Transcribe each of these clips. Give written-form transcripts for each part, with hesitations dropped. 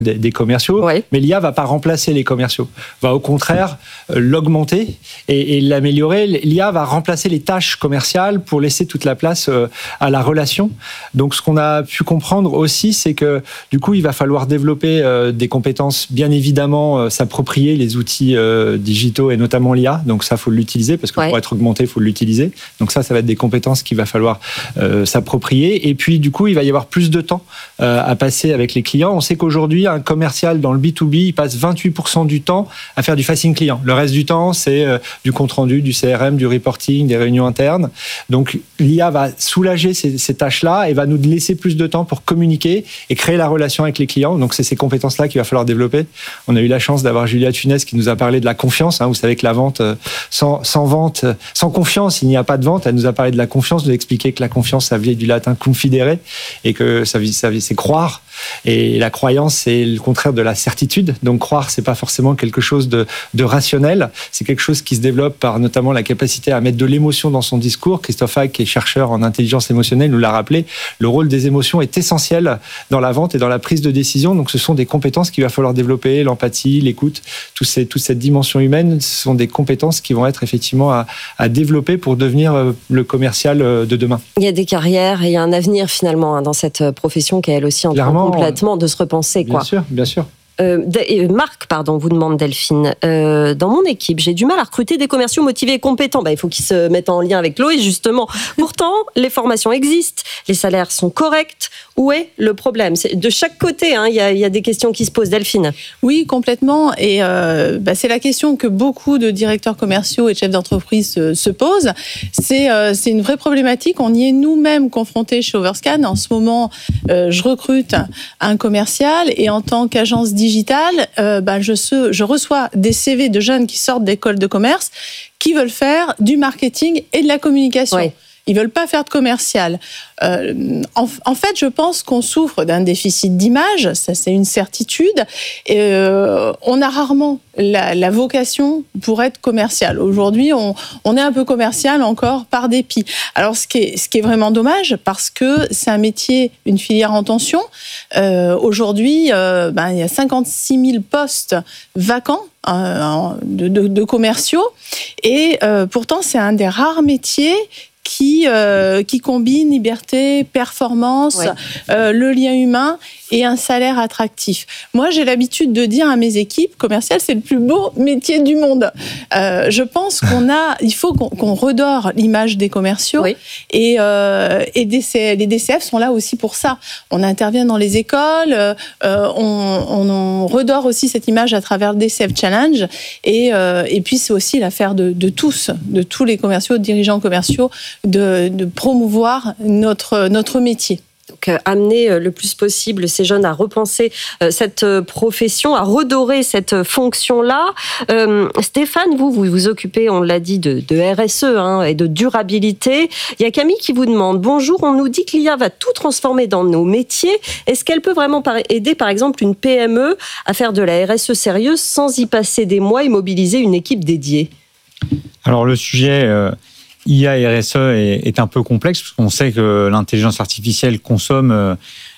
des commerciaux, mais l'IA va pas remplacer les commerciaux, va au contraire l'augmenter et l'améliorer. L'IA va remplacer les tâches commerciales pour laisser toute la place à la relation. Donc ce qu'on a pu comprendre aussi, c'est que du coup il va falloir développer des compétences, bien évidemment s'approprier les outils digitaux et notamment l'IA. Donc ça, faut l'utiliser parce que pour être augmenté, il faut l'utiliser. Donc ça va être des compétences qu'il va falloir s'approprier. Et puis du coup, il va y avoir plus de temps à passer avec les clients. On sait qu'aujourd'hui, un commercial dans le B2B, il passe 28% du temps à faire du facing client. Le reste du temps, c'est du compte-rendu, du CRM, du reporting, des réunions internes. Donc, l'IA va soulager ces tâches-là et va nous laisser plus de temps pour communiquer et créer la relation avec les clients. Donc, c'est ces compétences-là qu'il va falloir développer. On a eu la chance d'avoir Julia Thunes qui nous a parlé de la confiance. Vous savez que la vente, sans vente, sans confiance, il n'y a pas de vente. Elle nous a parlé de la confiance, nous a expliqué que la confiance, ça vient du latin confidere et que c'est croire. Et la croyance, c'est le contraire de la certitude. Donc croire, c'est pas forcément quelque chose de rationnel. C'est quelque chose qui se développe par notamment la capacité à mettre de l'émotion dans son discours. Christophe Hack, qui est chercheur en intelligence émotionnelle, nous l'a rappelé. Le rôle des émotions est essentiel dans la vente et dans la prise de décision. Donc ce sont des compétences qu'il va falloir développer, l'empathie, l'écoute, toute cette dimension humaine. Ce sont des compétences qui vont être effectivement à développer pour devenir le commercial de demain. Il y a des carrières et il y a un avenir finalement dans cette profession qui est elle aussi en train complètement de se repenser. Bien sûr. Marc, vous demande Delphine. Dans mon équipe, j'ai du mal à recruter des commerciaux motivés et compétents. Il faut qu'ils se mettent en lien avec Chloé, justement. Pourtant, les formations existent, les salaires sont corrects. Où est le problème ? De chaque côté, il y a des questions qui se posent. Delphine ? Oui, complètement. Et c'est la question que beaucoup de directeurs commerciaux et de chefs d'entreprise se posent. C'est une vraie problématique. On y est nous-mêmes confrontés chez Overscan. En ce moment, je recrute un commercial et en tant qu'agence digitale, je reçois des CV de jeunes qui sortent d'écoles de commerce qui veulent faire du marketing et de la communication. Oui. Ils veulent pas faire de commercial. En fait, je pense qu'on souffre d'un déficit d'image, ça c'est une certitude. Et, on a rarement la vocation pour être commercial. Aujourd'hui, on est un peu commercial encore par dépit. Alors, ce qui est vraiment dommage, parce que c'est un métier, une filière en tension. Aujourd'hui, il y a 56 000 postes vacants de commerciaux, et pourtant c'est un des rares métiers qui combine liberté, performance, le lien humain et un salaire attractif. Moi, j'ai l'habitude de dire à mes équipes commerciales, c'est le plus beau métier du monde. Je pense il faut qu'on redore l'image des commerciaux, et les DCF sont là aussi pour ça. On intervient dans les écoles, on redore aussi cette image à travers le DCF Challenge, et puis c'est aussi l'affaire de tous les commerciaux, de dirigeants commerciaux, de promouvoir notre métier. Donc, amener le plus possible ces jeunes à repenser cette profession, à redorer cette fonction-là. Stéphane, vous vous occupez, on l'a dit, de RSE et de durabilité. Il y a Camille qui vous demande, bonjour, on nous dit que l'IA va tout transformer dans nos métiers. Est-ce qu'elle peut vraiment aider, par exemple, une PME à faire de la RSE sérieuse sans y passer des mois et mobiliser une équipe dédiée ? Alors, le sujet... IA et RSE est un peu complexe parce qu'on sait que l'intelligence artificielle consomme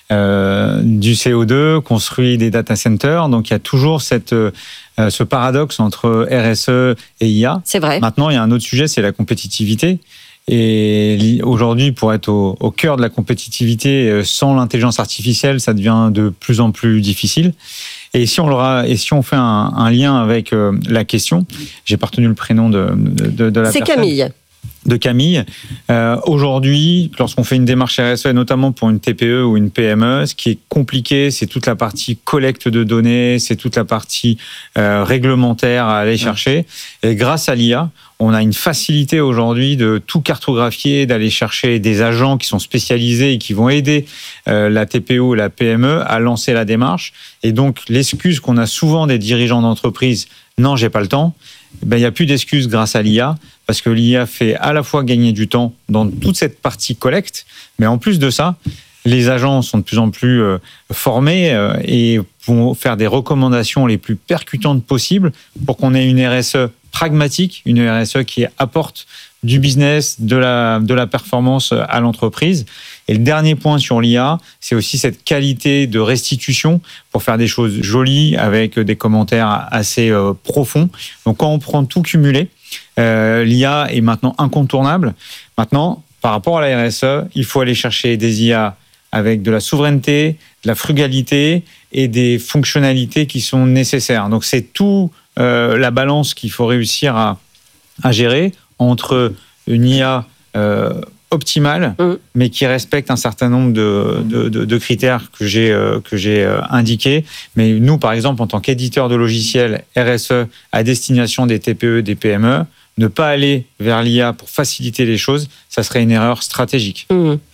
du CO2, construit des data centers. Donc, il y a toujours ce paradoxe entre RSE et IA. C'est vrai. Maintenant, il y a un autre sujet, c'est la compétitivité. Et aujourd'hui, pour être au cœur de la compétitivité, sans l'intelligence artificielle, ça devient de plus en plus difficile. Et si on fait un lien avec la question, j'ai pas retenu le prénom de la personne. C'est Camille. De Camille. Aujourd'hui, lorsqu'on fait une démarche RSE, notamment pour une TPE ou une PME, ce qui est compliqué, c'est toute la partie collecte de données, c'est toute la partie réglementaire à aller chercher. Et grâce à l'IA, on a une facilité aujourd'hui de tout cartographier, d'aller chercher des agents qui sont spécialisés et qui vont aider la TPE ou la PME à lancer la démarche. Et donc, l'excuse qu'on a souvent des dirigeants d'entreprise, non, j'ai pas le temps, il n'y a plus d'excuses grâce à l'IA, parce que l'IA fait à la fois gagner du temps dans toute cette partie collecte, mais en plus de ça, les agents sont de plus en plus formés et vont faire des recommandations les plus percutantes possibles pour qu'on ait une RSE pragmatique, une RSE qui apporte du business, de la performance à l'entreprise. Et le dernier point sur l'IA, c'est aussi cette qualité de restitution pour faire des choses jolies avec des commentaires assez profonds. Donc quand on prend tout cumulé, l'IA est maintenant incontournable. Maintenant, par rapport à la RSE, il faut aller chercher des IA avec de la souveraineté, de la frugalité et des fonctionnalités qui sont nécessaires. Donc c'est tout la balance qu'il faut réussir à gérer entre une IA optimale, mais qui respecte un certain nombre de critères que j'ai indiqués. Mais nous, par exemple, en tant qu'éditeur de logiciels RSE à destination des TPE, des PME, ne pas aller vers l'IA pour faciliter les choses, ça serait une erreur stratégique.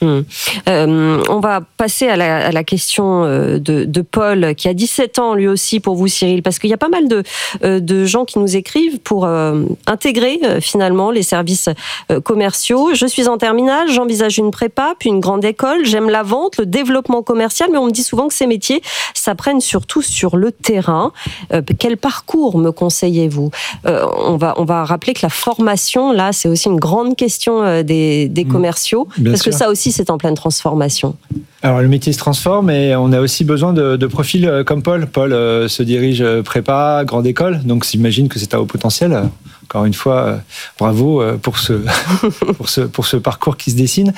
On va passer à la question de Paul, qui a 17 ans lui aussi pour vous, Cyril, parce qu'il y a pas mal de gens qui nous écrivent pour intégrer finalement les services commerciaux. Je suis en terminale, j'envisage une prépa, puis une grande école, j'aime la vente, le développement commercial, mais on me dit souvent que ces métiers s'apprennent surtout sur le terrain. Quel parcours me conseillez-vous ? On va rappeler que la formation, là, c'est aussi une grande question des commerciaux, Bien parce sûr. que ça aussi, c'est en pleine transformation. Alors le métier se transforme et on a aussi besoin de profils comme Paul. Paul se dirige prépa, grande école, donc j'imagine que c'est à haut potentiel. Encore une fois, bravo pour ce parcours qui se dessine.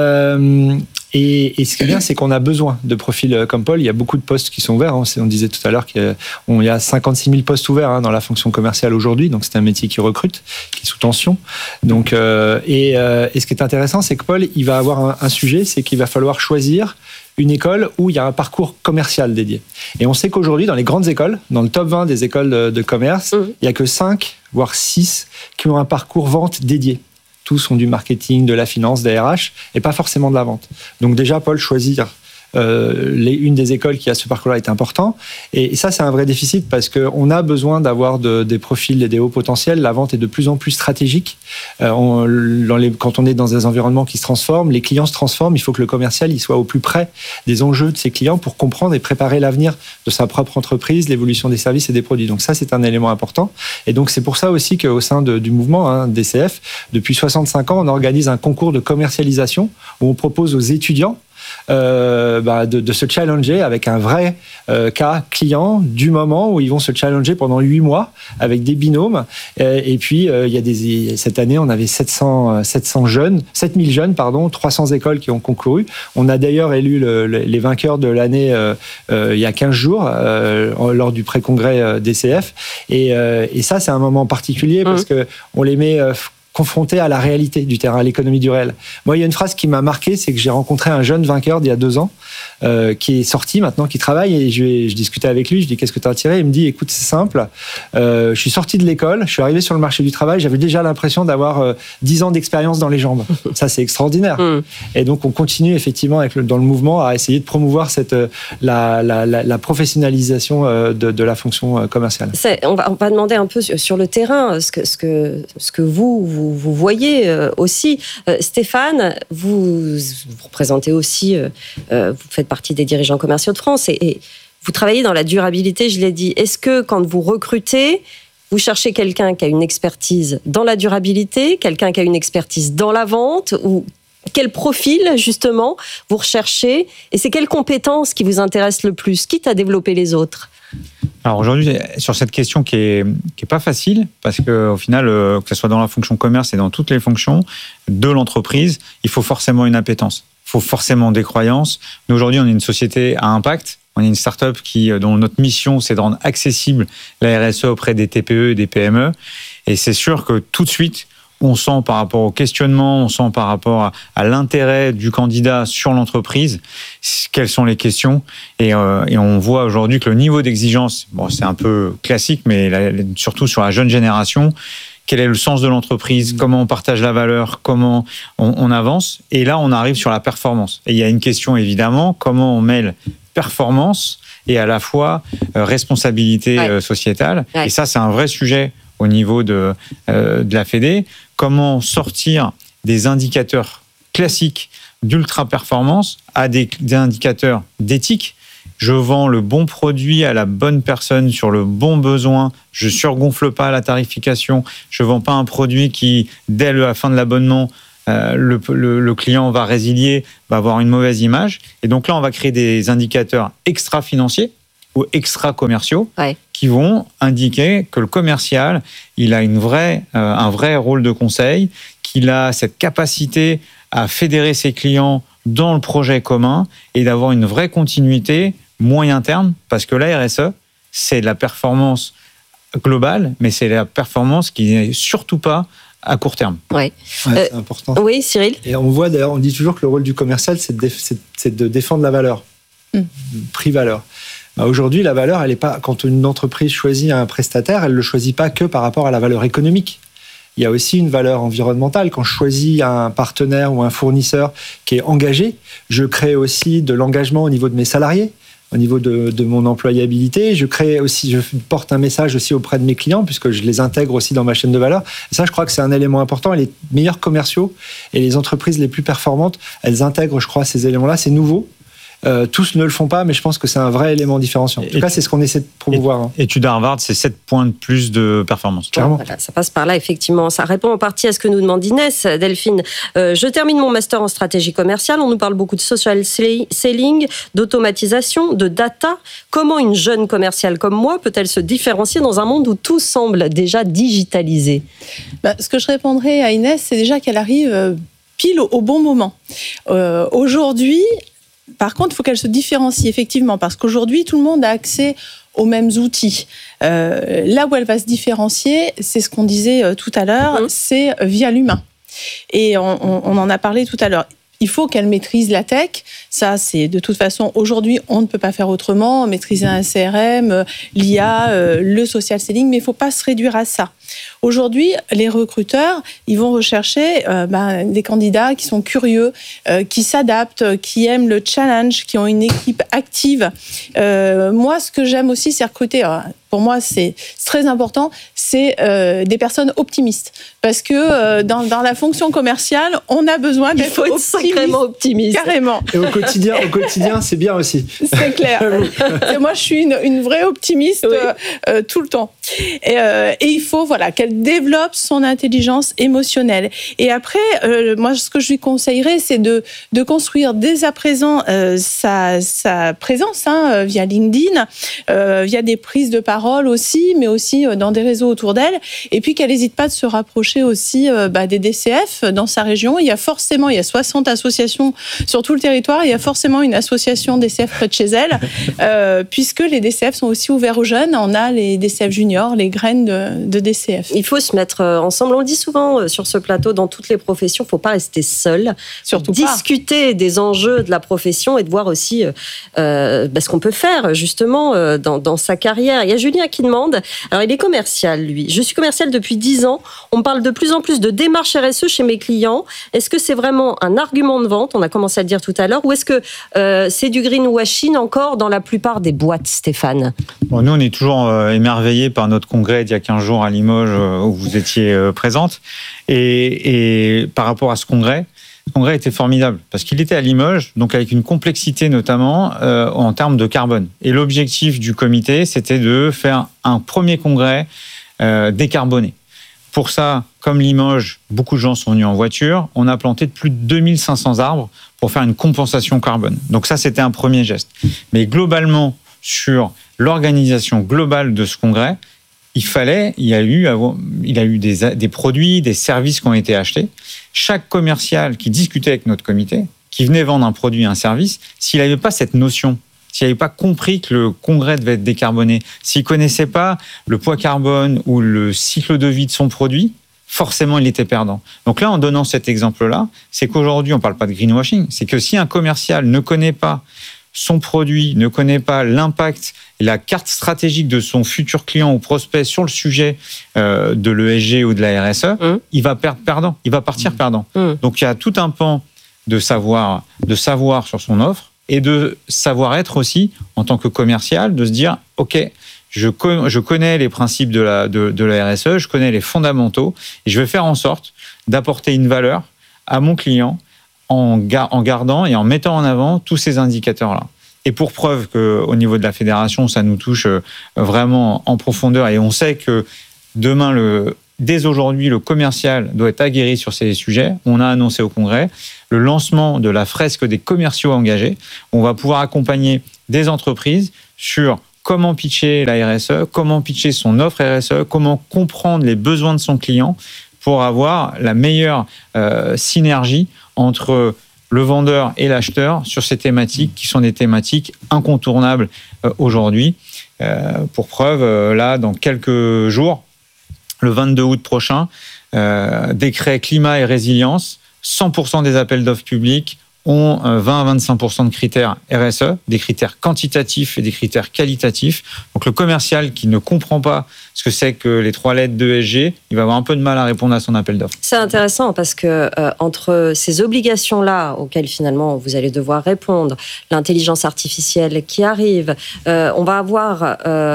Et ce qui est bien, c'est qu'on a besoin de profils comme Paul. Il y a beaucoup de postes qui sont ouverts. On disait tout à l'heure qu'il y a 56 000 postes ouverts dans la fonction commerciale aujourd'hui. Donc, c'est un métier qui recrute, qui est sous tension. Donc, et ce qui est intéressant, c'est que Paul, il va avoir un sujet, c'est qu'il va falloir choisir une école où il y a un parcours commercial dédié. Et on sait qu'aujourd'hui, dans les grandes écoles, dans le top 20 des écoles de commerce, il n'y a que 5, voire 6 qui ont un parcours vente dédié. Tous ont du marketing, de la finance, des RH, et pas forcément de la vente. Donc déjà, Paul, choisir une des écoles qui a ce parcours-là est important. Et ça, c'est un vrai déficit parce qu'on a besoin d'avoir des profils et des hauts potentiels. La vente est de plus en plus stratégique. Quand on est dans des environnements qui se transforment, les clients se transforment. Il faut que le commercial il soit au plus près des enjeux de ses clients pour comprendre et préparer l'avenir de sa propre entreprise, l'évolution des services et des produits. Donc ça, c'est un élément important. Et donc, c'est pour ça aussi qu'au sein du mouvement DCF, depuis 65 ans, on organise un concours de commercialisation où on propose aux étudiants de se challenger avec un vrai cas client du moment où ils vont se challenger pendant 8 mois avec des binômes. Et puis, cette année, on avait 7000 jeunes, 300 écoles qui ont concouru. On a d'ailleurs élu les vainqueurs de l'année il y a 15 jours lors du pré-congrès DCF. Et ça, c'est un moment particulier parce qu'on les met confronté à la réalité du terrain, à l'économie du réel. Moi, il y a une phrase qui m'a marqué, c'est que j'ai rencontré un jeune vainqueur d'il y a 2 ans, qui est sorti maintenant, qui travaille, et je discutais avec lui, je dis qu'est-ce que tu as tiré ? Il me dit, écoute, c'est simple, je suis sorti de l'école, je suis arrivé sur le marché du travail, j'avais déjà l'impression d'avoir 10 ans d'expérience dans les jambes. Ça, c'est extraordinaire. Et donc, on continue effectivement dans le mouvement à essayer de promouvoir la professionnalisation de la fonction commerciale. On va demander un peu sur le terrain ce que vous voyez aussi. Stéphane, vous représentez aussi, vous faites partie des dirigeants commerciaux de France et vous travaillez dans la durabilité, je l'ai dit. Est-ce que quand vous recrutez, vous cherchez quelqu'un qui a une expertise dans la durabilité, quelqu'un qui a une expertise dans la vente, ou quel profil, justement, vous recherchez? Et c'est quelles compétences qui vous intéressent le plus, quitte à développer les autres? Alors aujourd'hui, sur cette question qui est pas facile, parce qu'au final, que ce soit dans la fonction commerce et dans toutes les fonctions de l'entreprise, il faut forcément une appétence, il faut forcément des croyances. Nous, aujourd'hui, on est une société à impact, on est une start-up dont notre mission, c'est de rendre accessible la RSE auprès des TPE et des PME. Et c'est sûr que tout de suite, on sent par rapport au questionnement, on sent par rapport à l'intérêt du candidat sur l'entreprise, quelles sont les questions. Et on voit aujourd'hui que le niveau d'exigence, c'est un peu classique, mais surtout sur la jeune génération, quel est le sens de l'entreprise, comment on partage la valeur, comment on avance. Et là, on arrive sur la performance. Et il y a une question, évidemment, comment on mêle performance et à la fois responsabilité sociétale. Ouais. Et ça, c'est un vrai sujet au niveau de la Fédé. Comment sortir des indicateurs classiques d'ultra-performance à des indicateurs d'éthique. Je vends le bon produit à la bonne personne sur le bon besoin. Je ne surgonfle pas la tarification. Je ne vends pas un produit qui, dès la fin de l'abonnement, le client va résilier, va avoir une mauvaise image. Et donc là, on va créer des indicateurs extra-financiers ou extra-commerciaux qui vont indiquer que le commercial, il a un vrai rôle de conseil, qu'il a cette capacité à fédérer ses clients dans le projet commun et d'avoir une vraie continuité moyen terme, parce que la RSE, c'est de la performance globale, mais c'est la performance qui n'est surtout pas à court terme. Ouais. C'est important. Oui, Cyril. Et on voit d'ailleurs, on dit toujours que le rôle du commercial, c'est de défendre la valeur, prix-valeur. Aujourd'hui, la valeur, elle est pas. Quand une entreprise choisit un prestataire, elle le choisit pas que par rapport à la valeur économique. Il y a aussi une valeur environnementale. Quand je choisis un partenaire ou un fournisseur qui est engagé, je crée aussi de l'engagement au niveau de mes salariés, au niveau de mon employabilité. Je porte un message aussi auprès de mes clients, puisque je les intègre aussi dans ma chaîne de valeur. Et ça, je crois que c'est un élément important. Et les meilleurs commerciaux et les entreprises les plus performantes, elles intègrent, je crois, ces éléments-là. C'est nouveau. Tous ne le font pas, mais je pense que c'est un vrai élément différenciant. En tout cas, c'est ce qu'on essaie de promouvoir. Étude Harvard, c'est 7 points de plus de performance. Clairement. Voilà, ça passe par là, effectivement. Ça répond en partie à ce que nous demande Inès. Delphine, je termine mon master en stratégie commerciale. On nous parle beaucoup de social selling, d'automatisation, de data. Comment une jeune commerciale comme moi peut-elle se différencier dans un monde où tout semble déjà digitalisé ? Ce que je répondrais à Inès, c'est déjà qu'elle arrive pile au bon moment. Aujourd'hui, par contre, il faut qu'elle se différencie, effectivement, parce qu'aujourd'hui, tout le monde a accès aux mêmes outils. Là où elle va se différencier, c'est ce qu'on disait tout à l'heure, c'est via l'humain. Et on en a parlé tout à l'heure. Il faut qu'elle maîtrise la tech. Ça, c'est de toute façon, aujourd'hui, on ne peut pas faire autrement. Maîtriser un CRM, l'IA, le social selling, mais il ne faut pas se réduire à ça. Aujourd'hui, les recruteurs, ils vont rechercher des candidats qui sont curieux, qui s'adaptent, qui aiment le challenge, qui ont une équipe active. Moi, ce que j'aime aussi, c'est recruter. Pour moi, c'est très important, c'est des personnes optimistes. Parce que dans la fonction commerciale, on a besoin d'être sacrément optimiste. Carrément. Et au quotidien, c'est bien aussi. C'est clair. Et moi, je suis une vraie optimiste tout le temps. Et il faut qu'elle développe son intelligence émotionnelle. Et après, moi, ce que je lui conseillerais, c'est de construire dès à présent sa présence via LinkedIn, via des prises de parole aussi, mais aussi dans des réseaux autour d'elle. Et puis qu'elle n'hésite pas de se rapprocher aussi des DCF dans sa région. Il y a 60 associations sur tout le territoire. Il y a forcément une association DCF près de chez elle, puisque les DCF sont aussi ouverts aux jeunes. On a les DCF juniors, les graines de DCF. Il faut se mettre ensemble. On le dit souvent sur ce plateau, dans toutes les professions, il ne faut pas rester seul. Surtout discuter des enjeux de la profession et de voir aussi ce qu'on peut faire justement dans sa carrière. Il y a Julien qui demande, alors il est commercial lui. Je suis commercial depuis 10 ans. On me parle de plus en plus de démarches RSE chez mes clients. Est-ce que c'est vraiment un argument de vente ? On a commencé à le dire tout à l'heure. Ou est-ce que c'est du greenwashing encore dans la plupart des boîtes, Stéphane ? Bon, nous, on est toujours émerveillés par notre congrès d'il y a 15 jours à Limoges où vous étiez présente. Et par rapport à ce congrès était formidable parce qu'il était à Limoges, donc avec une complexité notamment en termes de carbone. Et l'objectif du comité, c'était de faire un premier congrès décarboné. Pour ça, comme Limoges, beaucoup de gens sont venus en voiture, on a planté plus de 2500 arbres pour faire une compensation carbone. Donc ça, c'était un premier geste. Mais globalement, sur l'organisation globale de ce congrès, il y a eu des produits, des services qui ont été achetés. Chaque commercial qui discutait avec notre comité, qui venait vendre un produit, un service, s'il n'avait pas cette notion, s'il n'avait pas compris que le congrès devait être décarboné, s'il ne connaissait pas le poids carbone ou le cycle de vie de son produit, forcément, il était perdant. Donc là, en donnant cet exemple-là, c'est qu'aujourd'hui, on ne parle pas de greenwashing, c'est que si un commercial ne connaît pas son produit, ne connaît pas l'impact et la carte stratégique de son futur client ou prospect sur le sujet de l'ESG ou de la RSE, il va partir perdant. Donc il y a tout un pan de savoir sur son offre et de savoir-être aussi en tant que commercial, de se dire ok, je connais les principes de la RSE, je connais les fondamentaux et je vais faire en sorte d'apporter une valeur à mon client en gardant et en mettant en avant tous ces indicateurs-là. Et pour preuve qu'au niveau de la fédération, ça nous touche vraiment en profondeur et on sait que demain, dès aujourd'hui, le commercial doit être aguerri sur ces sujets. On a annoncé au Congrès le lancement de la fresque des commerciaux engagés. On va pouvoir accompagner des entreprises sur comment pitcher la RSE, comment pitcher son offre RSE, comment comprendre les besoins de son client pour avoir la meilleure synergie entre le vendeur et l'acheteur sur ces thématiques qui sont des thématiques incontournables aujourd'hui. Pour preuve, là, dans quelques jours, le 22 août prochain, décret climat et résilience, 100% des appels d'offres publics ont 20 à 25% de critères RSE, des critères quantitatifs et des critères qualitatifs. Donc le commercial qui ne comprend pas ce que c'est que les 3 lettres d'ESG, il va avoir un peu de mal à répondre à son appel d'offres. C'est intéressant parce que entre ces obligations-là auxquelles finalement vous allez devoir répondre, l'intelligence artificielle qui arrive, on va avoir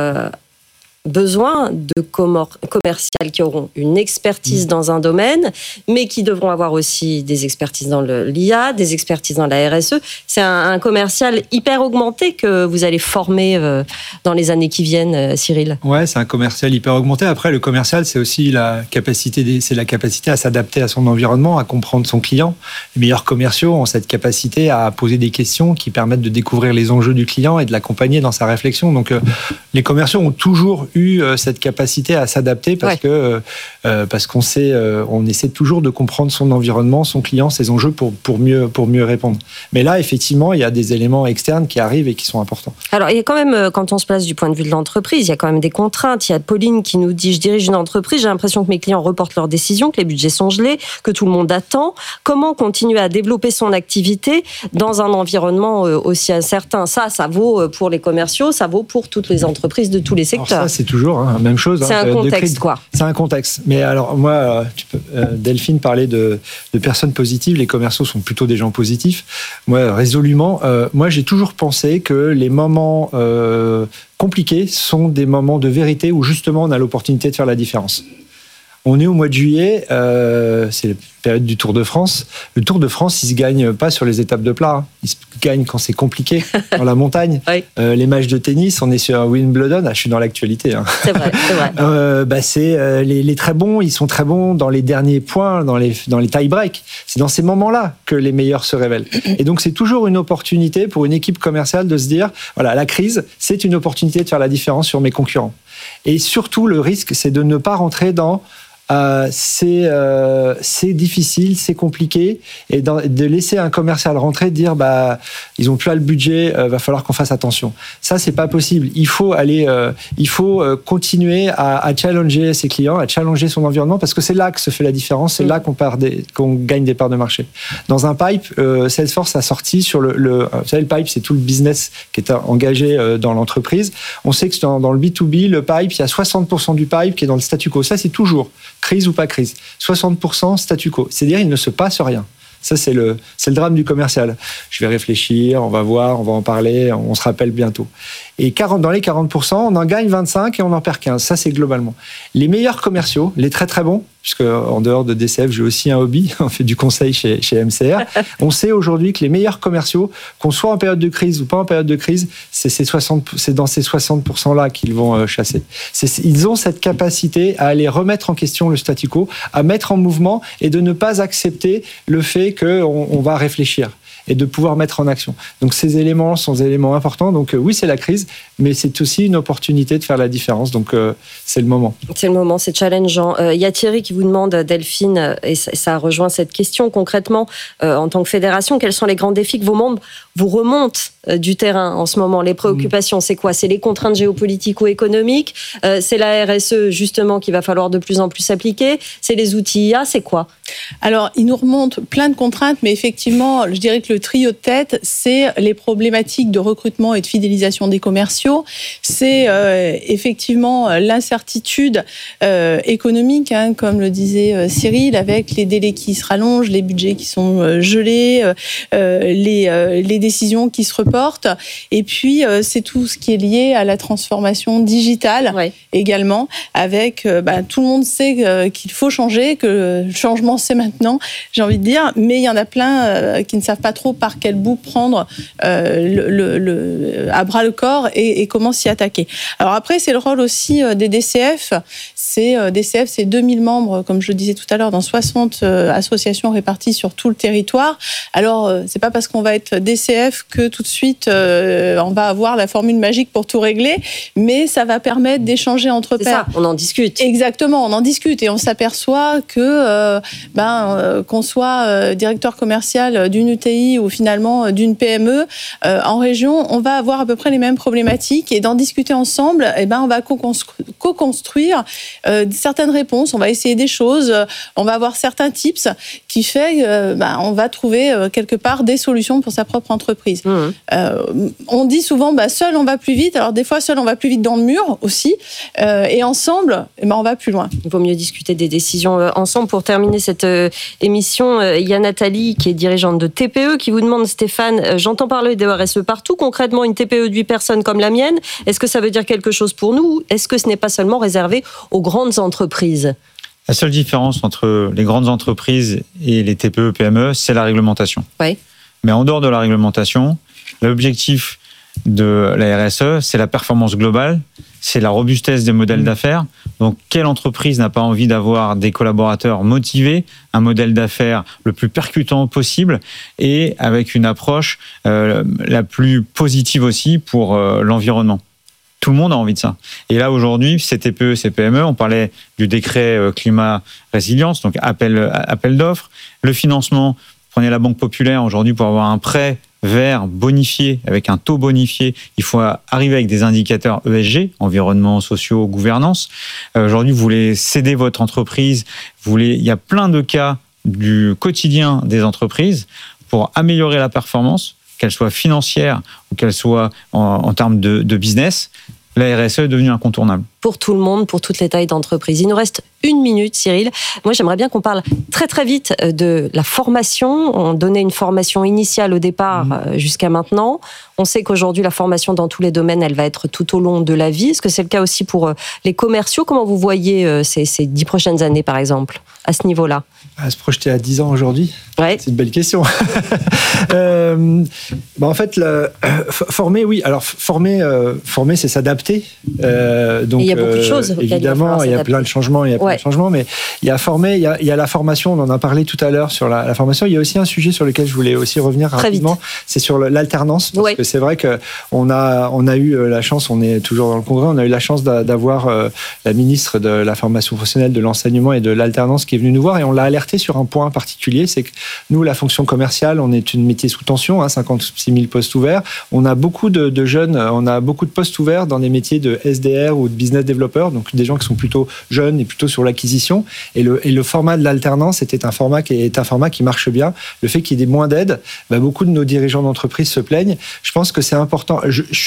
besoin de commerciales qui auront une expertise dans un domaine, mais qui devront avoir aussi des expertises dans l'IA, des expertises dans la RSE. C'est un commercial hyper augmenté que vous allez former dans les années qui viennent, Cyril. Ouais, c'est un commercial hyper augmenté. Après, le commercial, c'est aussi la capacité à s'adapter à son environnement, à comprendre son client. Les meilleurs commerciaux ont cette capacité à poser des questions qui permettent de découvrir les enjeux du client et de l'accompagner dans sa réflexion. Donc, les commerciaux ont toujours eu cette capacité à s'adapter parce qu'on sait, on essaie toujours de comprendre son environnement, son client, ses enjeux pour mieux répondre. Mais là, effectivement, il y a des éléments externes qui arrivent et qui sont importants. Alors, il y a quand même, quand on se place du point de vue de l'entreprise, il y a quand même des contraintes. Il y a Pauline qui nous dit: je dirige une entreprise, j'ai l'impression que mes clients reportent leurs décisions, que les budgets sont gelés, que tout le monde attend. Comment continuer à développer son activité dans un environnement aussi incertain? Ça vaut pour les commerciaux, ça vaut pour toutes les entreprises de tous les secteurs. Alors ça, c'est toujours même chose. C'est un contexte, quoi. C'est un contexte. Mais alors, moi, Delphine parlait de personnes positives. Les commerciaux sont plutôt des gens positifs. Moi, résolument, j'ai toujours pensé que les moments compliqués sont des moments de vérité où, justement, on a l'opportunité de faire la différence. On est au mois de juillet, c'est la période du Tour de France. Le Tour de France, il se gagne pas sur les étapes de plat. Il se gagne quand c'est compliqué, dans la montagne. Oui. Les matchs de tennis, on est sur un Wimbledon. Je suis dans l'actualité. C'est vrai, c'est vrai. Les très bons, ils sont très bons dans les derniers points, dans les tie-breaks. C'est dans ces moments-là que les meilleurs se révèlent. Et donc, c'est toujours une opportunité pour une équipe commerciale de se dire, voilà, la crise, c'est une opportunité de faire la différence sur mes concurrents. Et surtout, le risque, c'est de ne pas rentrer dans c'est difficile, c'est compliqué, et de laisser un commercial rentrer, de dire ils ont plus le budget, va falloir qu'on fasse attention. Ça, c'est pas possible. Il faut continuer à challenger ses clients, à challenger son environnement, parce que c'est là que se fait la différence, c'est là qu'on gagne des parts de marché. Dans un pipe, Salesforce a sorti sur vous savez, le pipe, c'est tout le business qui est engagé dans l'entreprise. On sait que dans le B2B, le pipe, il y a 60% du pipe qui est dans le statu quo. Ça, c'est toujours crise ou pas crise. 60% statu quo. C'est-à-dire, il ne se passe rien. Ça, c'est le drame du commercial. Je vais réfléchir, on va voir, on va en parler, on se rappelle bientôt. Et dans les 40%, on en gagne 25 et on en perd 15. Ça, c'est globalement. Les meilleurs commerciaux, les très très bons, puisque en dehors de DCF, j'ai aussi un hobby, on fait du conseil chez MCR. On sait aujourd'hui que les meilleurs commerciaux, qu'on soit en période de crise ou pas en période de crise, c'est dans ces 60%-là qu'ils vont chasser. Ils ont cette capacité à aller remettre en question le statu quo, à mettre en mouvement et de ne pas accepter le fait qu'on va réfléchir et de pouvoir mettre en action. Donc ces éléments sont des éléments importants. Donc oui, c'est la crise, mais c'est aussi une opportunité de faire la différence. Donc c'est le moment. C'est le moment, c'est challengeant. Il y a Thierry qui vous demande, Delphine, et ça rejoint cette question concrètement, en tant que fédération, quels sont les grands défis que vos membres vous remontent du terrain en ce moment? Les préoccupations, c'est quoi? C'est les contraintes géopolitico-économiques, c'est la RSE justement qu'il va falloir de plus en plus appliquer, c'est les outils IA, c'est quoi? Alors, il nous remonte plein de contraintes, mais effectivement, je dirais que le trio de tête, c'est les problématiques de recrutement et de fidélisation des commerciaux, c'est effectivement l'incertitude économique, comme le disait Cyril, avec les délais qui se rallongent, les budgets qui sont gelés, les décisions qui se reportent. Et puis, c'est tout ce qui est lié à la transformation digitale également, avec tout le monde sait qu'il faut changer, que le changement c'est maintenant, j'ai envie de dire, mais il y en a plein qui ne savent pas trop par quel bout prendre à bras le corps et comment s'y attaquer. Alors après, c'est le rôle aussi des DCF. DCF, c'est 2000 membres, comme je le disais tout à l'heure, dans 60 associations réparties sur tout le territoire. Alors, c'est pas parce qu'on va être DCF que tout de suite, on va avoir la formule magique pour tout régler, mais ça va permettre d'échanger entre pairs. C'est ça, on en discute. Exactement, on en discute et on s'aperçoit que qu'on soit directeur commercial d'une UTI ou finalement d'une PME, en région, on va avoir à peu près les mêmes problématiques et d'en discuter ensemble, on va co-construire certaines réponses, on va essayer des choses, on va avoir certains tips qui fait on va trouver quelque part des solutions pour sa propre entreprise. On dit souvent seul on va plus vite, alors des fois seul on va plus vite dans le mur aussi, et ensemble on va plus loin. Il vaut mieux discuter des décisions ensemble. Pour terminer cette émission, il y a Nathalie qui est dirigeante de TPE qui vous demande, Stéphane, j'entends parler de RSE partout, concrètement une TPE de 8 personnes comme la mienne, est-ce que ça veut dire quelque chose pour nous? Est-ce que ce n'est pas seulement réservé aux grandes entreprises? La seule différence entre les grandes entreprises et les TPE, PME, c'est la réglementation. Oui. Mais en dehors de la réglementation, l'objectif de la RSE, c'est la performance globale, c'est la robustesse des modèles d'affaires. Donc, quelle entreprise n'a pas envie d'avoir des collaborateurs motivés, un modèle d'affaires le plus percutant possible et avec une approche la plus positive aussi pour l'environnement? Tout le monde a envie de ça. Et là, aujourd'hui, ces TPE, ces PME, on parlait du décret climat résilience, donc appel d'offres. Le financement, prenez la Banque Populaire, aujourd'hui, pour avoir un prêt vert bonifié, avec un taux bonifié, il faut arriver avec des indicateurs ESG, environnement, sociaux, gouvernance. Aujourd'hui, vous voulez céder votre entreprise, il y a plein de cas du quotidien des entreprises pour améliorer la performance, qu'elle soit financière ou qu'elle soit en termes de business. La RSE est devenue incontournable. Pour tout le monde, pour toutes les tailles d'entreprise. Il nous reste 1 minute, Cyril. Moi, j'aimerais bien qu'on parle très très vite de la formation. On donnait une formation initiale au départ jusqu'à maintenant. On sait qu'aujourd'hui, la formation dans tous les domaines, elle va être tout au long de la vie. Est-ce que c'est le cas aussi pour les commerciaux? Comment vous voyez ces 10 prochaines années, par exemple, à ce niveau-là? À se projeter à 10 ans aujourd'hui, c'est une belle question. En fait, former, oui. Alors, former, c'est s'adapter. Donc, il y a beaucoup de choses. Évidemment, il y a plein de changements, mais il y a former, il y a la formation, on en a parlé tout à l'heure sur la formation. Il y a aussi un sujet sur lequel je voulais aussi revenir rapidement, c'est sur l'alternance. Parce que c'est vrai qu'on a eu la chance, on est toujours dans le congrès, on a eu la chance d'avoir la ministre de la formation professionnelle, de l'enseignement et de l'alternance qui est venue nous voir et on l'a alerté sur un point particulier, c'est que nous, la fonction commerciale, on est une métier sous tension, 56 000 postes ouverts. On a beaucoup de jeunes, on a beaucoup de postes ouverts dans des métiers de SDR ou de business developer, donc des gens qui sont plutôt jeunes et plutôt sur l'acquisition. Et le format de l'alternance est un format qui marche bien. Le fait qu'il y ait moins d'aide, beaucoup de nos dirigeants d'entreprise se plaignent. Je pense que c'est important.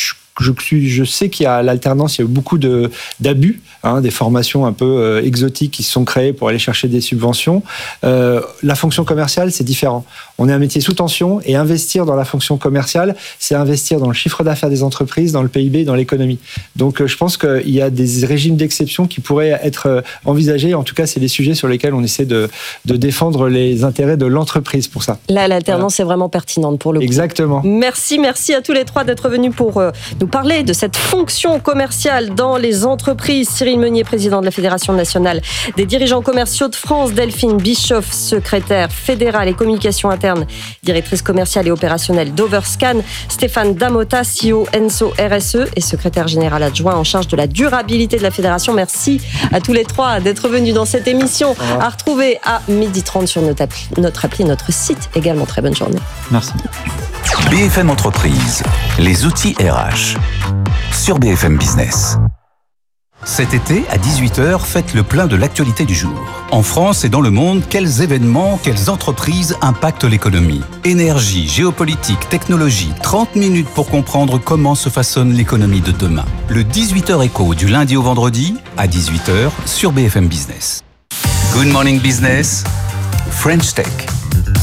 Je sais qu'il y a l'alternance, il y a eu beaucoup d'abus, des formations un peu exotiques qui se sont créées pour aller chercher des subventions. La fonction commerciale, c'est différent. On est un métier sous tension et investir dans la fonction commerciale, c'est investir dans le chiffre d'affaires des entreprises, dans le PIB, dans l'économie. Donc je pense qu'il y a des régimes d'exception qui pourraient être envisagés. En tout cas, c'est les sujets sur lesquels on essaie de défendre les intérêts de l'entreprise pour ça. Là, l'alternance est vraiment pertinente pour le coup. Exactement. Merci à tous les trois d'être venus pour nous parler de cette fonction commerciale dans les entreprises. Cyril Meunier, président de la Fédération nationale des dirigeants commerciaux de France, Delphine Bischoff, secrétaire fédérale et communication interne, directrice commerciale et opérationnelle d'Overscan, Stéphane Damota, CEO Enso RSE et secrétaire général adjoint en charge de la durabilité de la Fédération. Merci à tous les trois d'être venus dans cette émission, à retrouver à 12h30 sur notre appli et notre site également. Très bonne journée. Merci. BFM Entreprise, les outils RH, sur BFM Business. Cet été, à 18h, faites le plein de l'actualité du jour. En France et dans le monde, quels événements, quelles entreprises impactent l'économie? Énergie, géopolitique, technologie, 30 minutes pour comprendre comment se façonne l'économie de demain. Le 18h Écho du lundi au vendredi, à 18h, sur BFM Business. Good Morning Business, French Tech.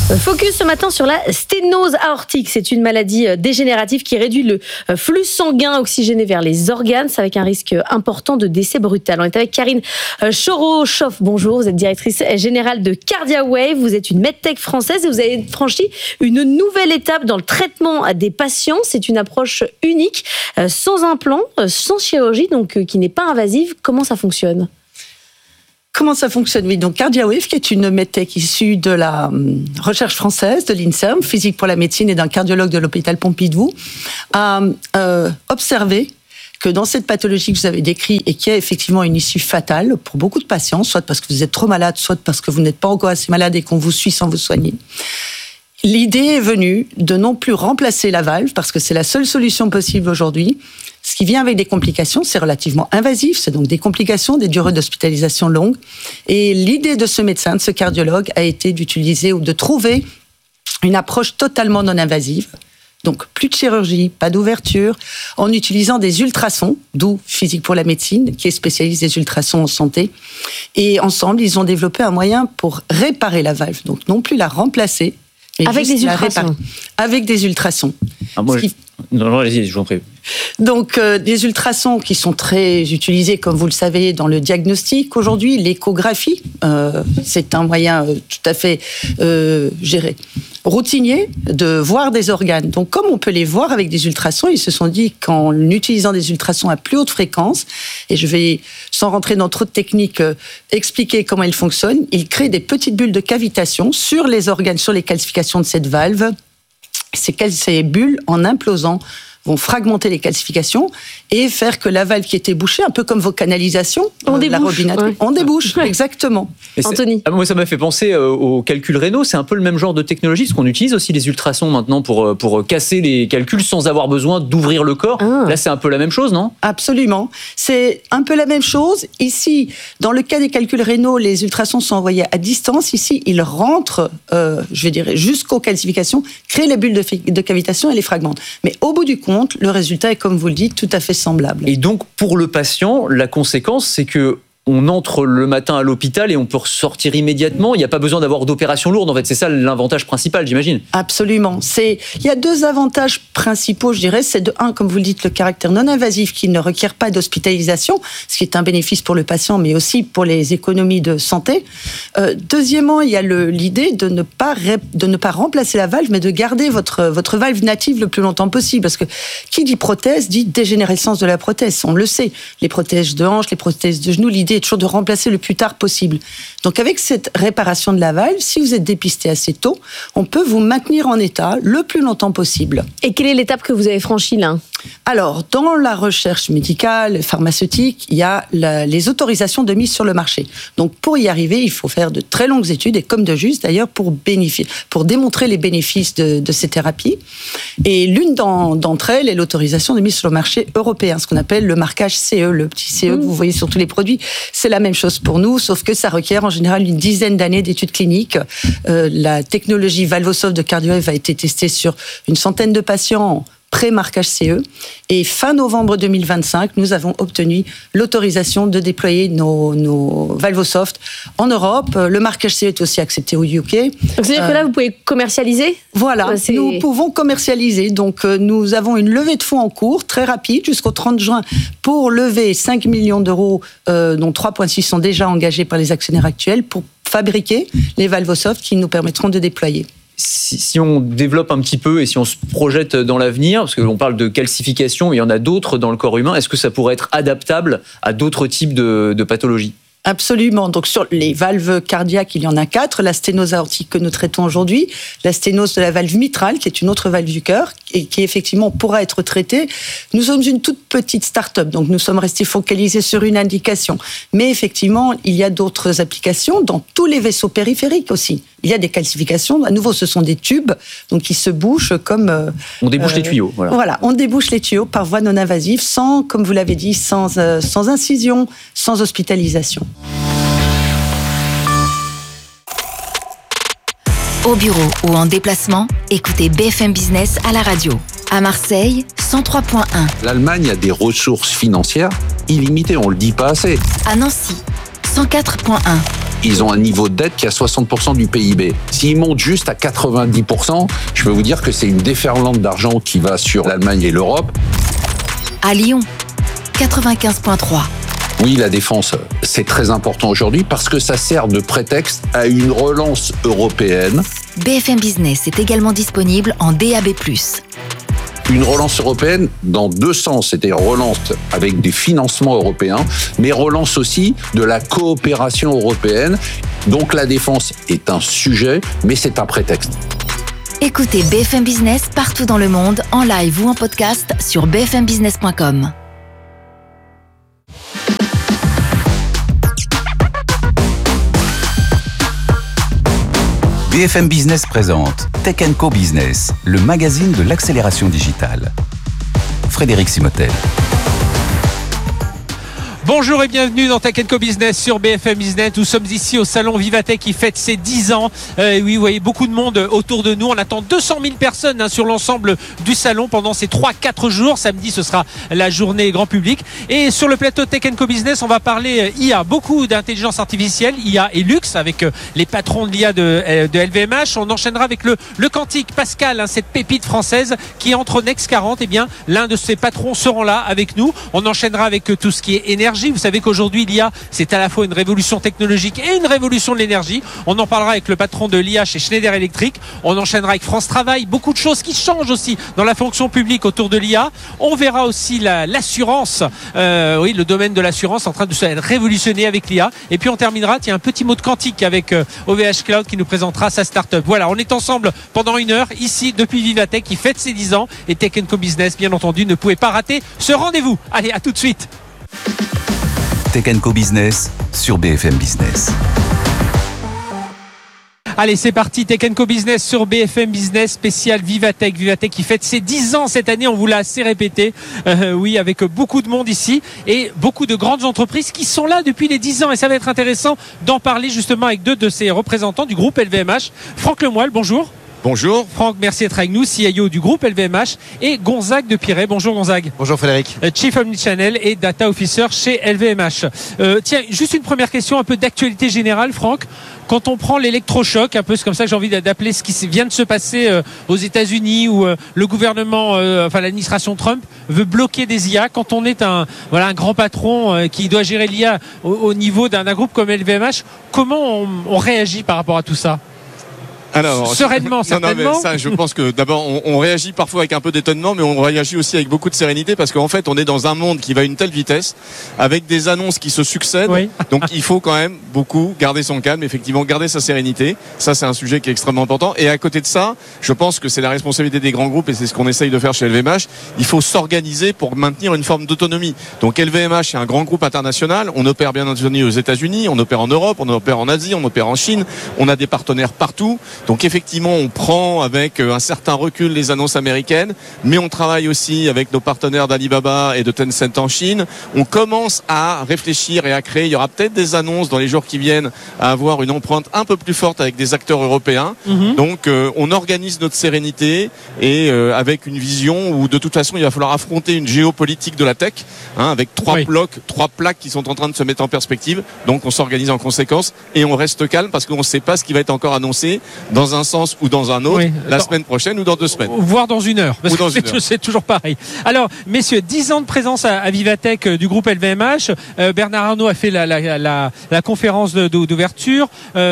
Focus ce matin sur la sténose aortique. C'est une maladie dégénérative qui réduit le flux sanguin oxygéné vers les organes, c'est avec un risque important de décès brutal. On est avec Karine Choro-Schoff. Bonjour, vous êtes directrice générale de CardiaWave. Vous êtes une medtech française et vous avez franchi une nouvelle étape dans le traitement des patients. C'est une approche unique, sans implant, sans chirurgie, donc qui n'est pas invasive. Comment ça fonctionne ? Comment ça fonctionne ? Oui, donc CardiaWave, qui est une medtech issue de la recherche française, de l'INSERM, physique pour la médecine et d'un cardiologue de l'hôpital Pompidou, a observé que dans cette pathologie que vous avez décrite et qui a effectivement une issue fatale pour beaucoup de patients, soit parce que vous êtes trop malade, soit parce que vous n'êtes pas encore assez malade et qu'on vous suit sans vous soigner, l'idée est venue de non plus remplacer la valve, parce que c'est la seule solution possible aujourd'hui. Ce qui vient avec des complications, c'est relativement invasif, c'est donc des complications, des durées d'hospitalisation longues. Et l'idée de ce médecin, de ce cardiologue, a été d'utiliser ou de trouver une approche totalement non invasive. Donc plus de chirurgie, pas d'ouverture, en utilisant des ultrasons, d'où Physique pour la médecine, qui est spécialiste des ultrasons en santé. Et ensemble, ils ont développé un moyen pour réparer la valve, donc non plus la remplacer, mais avec des ultrasons. Avec des ultrasons. Non, allez-y, je vous en prie. Donc, des ultrasons qui sont très utilisés, comme vous le savez, dans le diagnostic. Aujourd'hui, l'échographie, c'est un moyen tout à fait routinier de voir des organes. Donc, comme on peut les voir avec des ultrasons, ils se sont dit qu'en utilisant des ultrasons à plus haute fréquence, et je vais, sans rentrer dans trop de techniques, expliquer comment ils fonctionnent, ils créent des petites bulles de cavitation sur les organes, sur les calcifications de cette valve. Ces bulles, en implosant, vont fragmenter les calcifications et faire que la valve qui était bouchée, un peu comme vos canalisations, la robinetterie, on débouche, exactement. Anthony. Moi, ça m'a fait penser aux calculs rénaux. C'est un peu le même genre de technologie, parce qu'on utilise aussi les ultrasons maintenant pour casser les calculs sans avoir besoin d'ouvrir le corps. Là, c'est un peu la même chose, non ? Absolument. C'est un peu la même chose. Ici, dans le cas des calculs rénaux, les ultrasons sont envoyés à distance. Ici, ils rentrent, jusqu'aux calcifications, créent les bulles de cavitation et les fragmentent. Mais au bout du compte, le résultat est, comme vous le dites, tout à fait semblable. Et donc, pour le patient, la conséquence, c'est que on entre le matin à l'hôpital et on peut ressortir immédiatement. Il n'y a pas besoin d'avoir d'opération lourde. En fait, c'est ça l'avantage principal, j'imagine. Absolument. Il y a deux avantages principaux, je dirais. C'est de un, comme vous le dites, le caractère non invasif qui ne requiert pas d'hospitalisation, ce qui est un bénéfice pour le patient, mais aussi pour les économies de santé. Deuxièmement, il y a l'idée de ne pas remplacer la valve, mais de garder votre valve native le plus longtemps possible. Parce que qui dit prothèse dit dégénérescence de la prothèse. On le sait. Les prothèses de hanche, les prothèses de genoux, l'idée est toujours de remplacer le plus tard possible. Donc avec cette réparation de la valve, si vous êtes dépisté assez tôt, on peut vous maintenir en état le plus longtemps possible. Et quelle est l'étape que vous avez franchie là ? Alors, dans la recherche médicale, pharmaceutique, il y a les autorisations de mise sur le marché. Donc pour y arriver, il faut faire de très longues études, et comme de juste d'ailleurs, pour démontrer les bénéfices de ces thérapies. Et l'une d'entre elles est l'autorisation de mise sur le marché européen, ce qu'on appelle le marquage CE, le petit CE que vous voyez sur tous les produits. C'est la même chose pour nous, sauf que ça requiert en général une dizaine d'années d'études cliniques. La technologie Valvosoft de CardiaWave a été testée sur une centaine de patients pré-marquage CE. Et fin novembre 2025, nous avons obtenu l'autorisation de déployer nos Valvosoft en Europe. Le marquage CE est aussi accepté au UK. Donc, c'est-à-dire que là, vous pouvez commercialialiser ? Voilà, nous pouvons commercialiser. Donc, nous avons une levée de fonds en cours, très rapide, jusqu'au 30 juin, pour lever 5 millions d'euros, dont 3,6 sont déjà engagés par les actionnaires actuels, pour fabriquer les Valvosoft qui nous permettront de déployer. Si on développe un petit peu et si on se projette dans l'avenir, parce qu'on parle de calcification, il y en a d'autres dans le corps humain, est-ce que ça pourrait être adaptable à d'autres types de pathologies ? Absolument. Donc sur les valves cardiaques, il y en a 4. La sténose aortique que nous traitons aujourd'hui, la sténose de la valve mitrale, qui est une autre valve du cœur, et qui effectivement pourra être traitée. Nous sommes une toute petite start-up, donc nous sommes restés focalisés sur une indication. Mais effectivement, il y a d'autres applications dans tous les vaisseaux périphériques aussi. Il y a des calcifications. À nouveau, ce sont des tubes, donc qui se bouchent comme... on débouche les tuyaux. Voilà, on débouche les tuyaux par voie non invasive, sans, comme vous l'avez dit, sans incision, sans hospitalisation. Au bureau ou en déplacement, écoutez BFM Business à la radio. À Marseille, 103.1. L'Allemagne a des ressources financières illimitées, on ne le dit pas assez. À Nancy, 104.1. ils ont un niveau de dette qui est à 60% du PIB. S'ils montent juste à 90%, je peux vous dire que c'est une déferlante d'argent qui va sur l'Allemagne et l'Europe. À Lyon, 95.3. Oui, la défense, c'est très important aujourd'hui parce que ça sert de prétexte à une relance européenne. BFM Business est également disponible en DAB+. Une relance européenne dans deux sens, c'est-à-dire relance avec des financements européens, mais relance aussi de la coopération européenne. Donc la défense est un sujet, mais c'est un prétexte. Écoutez BFM Business partout dans le monde, en live ou en podcast sur bfmbusiness.com. BFM Business présente Tech & Co Business, le magazine de l'accélération digitale. Frédéric Simotel. Bonjour et bienvenue dans Tech & Co Business sur BFM Business. Nous sommes ici au salon Vivatech qui fête ses 10 ans. Oui, vous voyez beaucoup de monde autour de nous. On attend 200 000 personnes sur l'ensemble du salon pendant ces 3-4 jours. Samedi, ce sera la journée grand public. Et sur le plateau Tech & Co Business, on va parler IA. Beaucoup d'intelligence artificielle, IA et luxe avec les patrons de l'IA de LVMH. On enchaînera avec le quantique. Pascal, cette pépite française qui entre au Next 40. Eh bien, l'un de ses patrons seront là avec nous. On enchaînera avec tout ce qui est énergie. Vous savez qu'aujourd'hui, l'IA, c'est à la fois une révolution technologique et une révolution de l'énergie. On en parlera avec le patron de l'IA chez Schneider Electric. On enchaînera avec France Travail. Beaucoup de choses qui changent aussi dans la fonction publique autour de l'IA. On verra aussi l'assurance. Oui, le domaine de l'assurance en train de se révolutionner avec l'IA. Et puis on terminera, un petit mot de quantique avec OVH Cloud qui nous présentera sa start-up. Voilà, on est ensemble pendant 1 heure ici depuis Vivatech qui fête ses 10 ans. Et Tech & Co Business, bien entendu, ne pouvait pas rater ce rendez-vous. Allez, à tout de suite. Tech & Co Business sur BFM Business. Allez, c'est parti, Tech & Co Business sur BFM Business, spécial Vivatech. Vivatech qui fête ses 10 ans cette année, on vous l'a assez répété. Oui, avec beaucoup de monde ici et beaucoup de grandes entreprises qui sont là depuis les 10 ans. Et ça va être intéressant d'en parler justement avec 2 de ces représentants du groupe LVMH. Franck Lemoyle, bonjour. Bonjour. Franck, merci d'être avec nous, CIO du groupe LVMH, et Gonzague de Pirey. Bonjour Gonzague. Bonjour Frédéric. Chief Omnichannel et Data Officer chez LVMH. Tiens, juste une première question, un peu d'actualité générale, Franck. Quand on prend l'électrochoc, un peu c'est comme ça que j'ai envie d'appeler ce qui vient de se passer aux États-Unis où le gouvernement, l'administration Trump veut bloquer des IA. Quand on est un grand patron qui doit gérer l'IA au niveau d'un groupe comme LVMH, comment on réagit par rapport à tout ça ? Alors, sereinement, certainement. Non, mais ça, je pense que d'abord, on réagit parfois avec un peu d'étonnement, mais on réagit aussi avec beaucoup de sérénité parce qu'en fait, on est dans un monde qui va à une telle vitesse, avec des annonces qui se succèdent. Oui. Donc, il faut quand même beaucoup garder son calme, effectivement, garder sa sérénité. Ça, c'est un sujet qui est extrêmement important. Et à côté de ça, je pense que c'est la responsabilité des grands groupes et c'est ce qu'on essaye de faire chez LVMH. Il faut s'organiser pour maintenir une forme d'autonomie. Donc, LVMH est un grand groupe international. On opère bien entendu aux États-Unis, on opère en Europe, on opère en Asie, on opère en Chine. On a des partenaires partout. Donc effectivement, on prend avec un certain recul les annonces américaines, mais on travaille aussi avec nos partenaires d'Alibaba et de Tencent en Chine. On commence à réfléchir et à créer. Il y aura peut-être des annonces dans les jours qui viennent à avoir une empreinte un peu plus forte avec des acteurs européens. Donc on organise notre sérénité et avec une vision où de toute façon il va falloir affronter une géopolitique de la tech, avec 3 plaques qui sont en train de se mettre en perspective. Donc on s'organise en conséquence et on reste calme parce qu'on ne sait pas ce qui va être encore annoncé dans un sens ou dans un autre, la semaine prochaine ou dans 2 semaines. Voire dans 1 heure. Parce que c'est toujours pareil. Alors, messieurs, 10 ans de présence à Vivatech du groupe LVMH. Bernard Arnault a fait la conférence d'ouverture.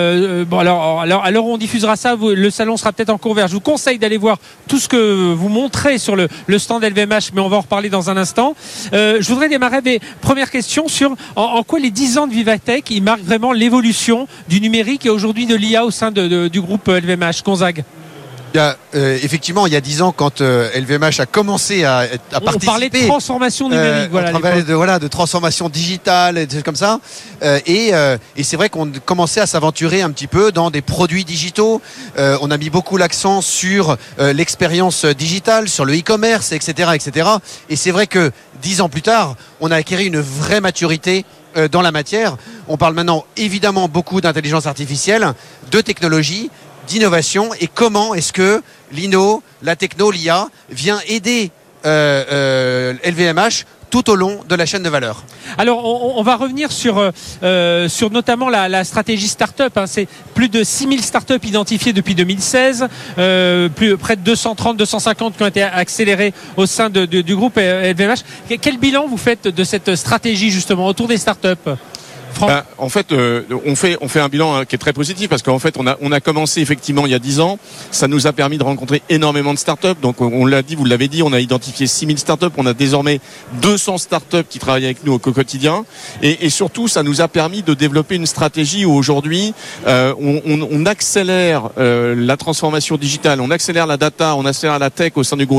Alors, à l'heure où on diffusera ça, le salon sera peut-être encore ouvert. Je vous conseille d'aller voir tout ce que vous montrez sur le stand LVMH, mais on va en reparler dans un instant. Je voudrais démarrer avec première question sur en quoi les 10 ans de Vivatech, ils marquent vraiment l'évolution du numérique et aujourd'hui de l'IA au sein du groupe LVMH. Gonzague. Effectivement, il y a 10 ans, quand LVMH a commencé à participer... On parlait de transformation numérique. On parlait de transformation digitale et des choses comme ça. Et c'est vrai qu'on commençait à s'aventurer un petit peu dans des produits digitaux. On a mis beaucoup l'accent sur l'expérience digitale, sur le e-commerce, etc., etc. Et c'est vrai que 10 ans plus tard, on a acquis une vraie maturité dans la matière. On parle maintenant évidemment beaucoup d'intelligence artificielle, de technologie, d'innovation, et comment est-ce que l'INO, la techno, l'IA vient aider LVMH tout au long de la chaîne de valeur. Alors, on va revenir sur notamment la stratégie start-up. C'est plus de 6000 start-up identifiées depuis 2016, près de 230, 250 qui ont été accélérées au sein du groupe LVMH. Quel bilan vous faites de cette stratégie justement autour des start-up ? En fait, on fait un bilan qui est très positif parce qu'en fait, on a commencé effectivement il y a 10 ans. Ça nous a permis de rencontrer énormément de startups. Donc, on l'a dit, vous l'avez dit, on a identifié 6000 startups. On a désormais 200 startups qui travaillent avec nous au quotidien. Et surtout, ça nous a permis de développer une stratégie où aujourd'hui, on accélère la transformation digitale, on accélère la data, on accélère la tech au sein du groupe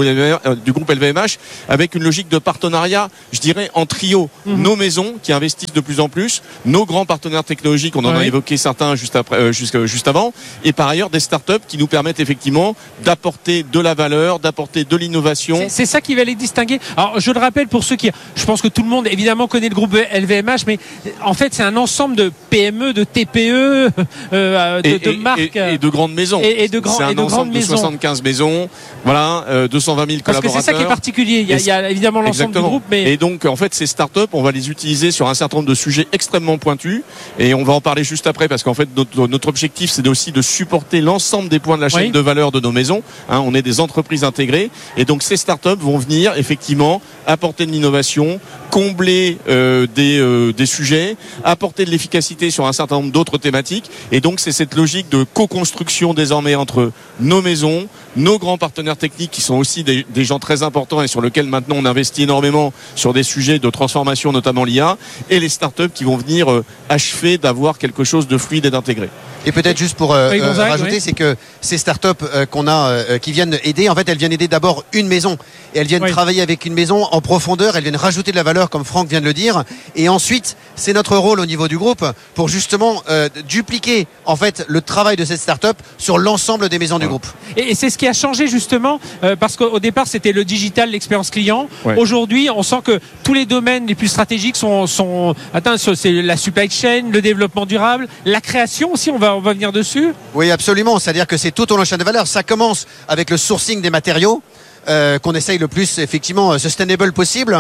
LVMH avec une logique de partenariat, je dirais, en trio. Nos maisons qui investissent de plus en plus, nos grands partenaires technologiques, on en a évoqué certains juste avant, et par ailleurs des startups qui nous permettent effectivement d'apporter de la valeur, d'apporter de l'innovation. C'est ça qui va les distinguer. Alors je le rappelle pour ceux qui, je pense que tout le monde évidemment connaît le groupe LVMH, mais en fait c'est un ensemble de PME, de TPE, de marques et de grandes maisons. C'est un ensemble de 75 maisons, voilà, 220 000 collaborateurs. Parce que c'est ça qui est particulier. Il y a évidemment l'ensemble du groupe, mais et donc en fait ces startups, on va les utiliser sur un certain nombre de sujets extrêmement pointus, et on va en parler juste après parce qu'en fait notre objectif c'est aussi de supporter l'ensemble des points de la chaîne de valeur de nos maisons. On est des entreprises intégrées et donc ces startups vont venir effectivement apporter de l'innovation, combler des sujets, apporter de l'efficacité sur un certain nombre d'autres thématiques, et donc c'est cette logique de co-construction désormais entre nos maisons, nos grands partenaires techniques qui sont aussi des gens très importants et sur lesquels maintenant on investit énormément sur des sujets de transformation, notamment l'IA, et les startups qui vont venir achever d'avoir quelque chose de fluide et d'intégré. Et peut-être juste pour rajouter, c'est que ces startups qu'on a, qui viennent aider, en fait, elles viennent aider d'abord une maison. Et elles viennent travailler avec une maison en profondeur, elles viennent rajouter de la valeur, comme Franck vient de le dire. Et ensuite, c'est notre rôle au niveau du groupe pour justement dupliquer, en fait, le travail de cette startup sur l'ensemble des maisons du groupe. Et c'est ce qui a changé justement, parce qu'au départ, c'était le digital, l'expérience client. Aujourd'hui, on sent que tous les domaines les plus stratégiques sont atteints. C'est la supply chain, le développement durable, la création aussi, on va venir dessus. Oui, absolument. C'est-à-dire que c'est tout au long de la chaîne de valeur. Ça commence avec le sourcing des matériaux. Qu'on essaye le plus effectivement sustainable possible,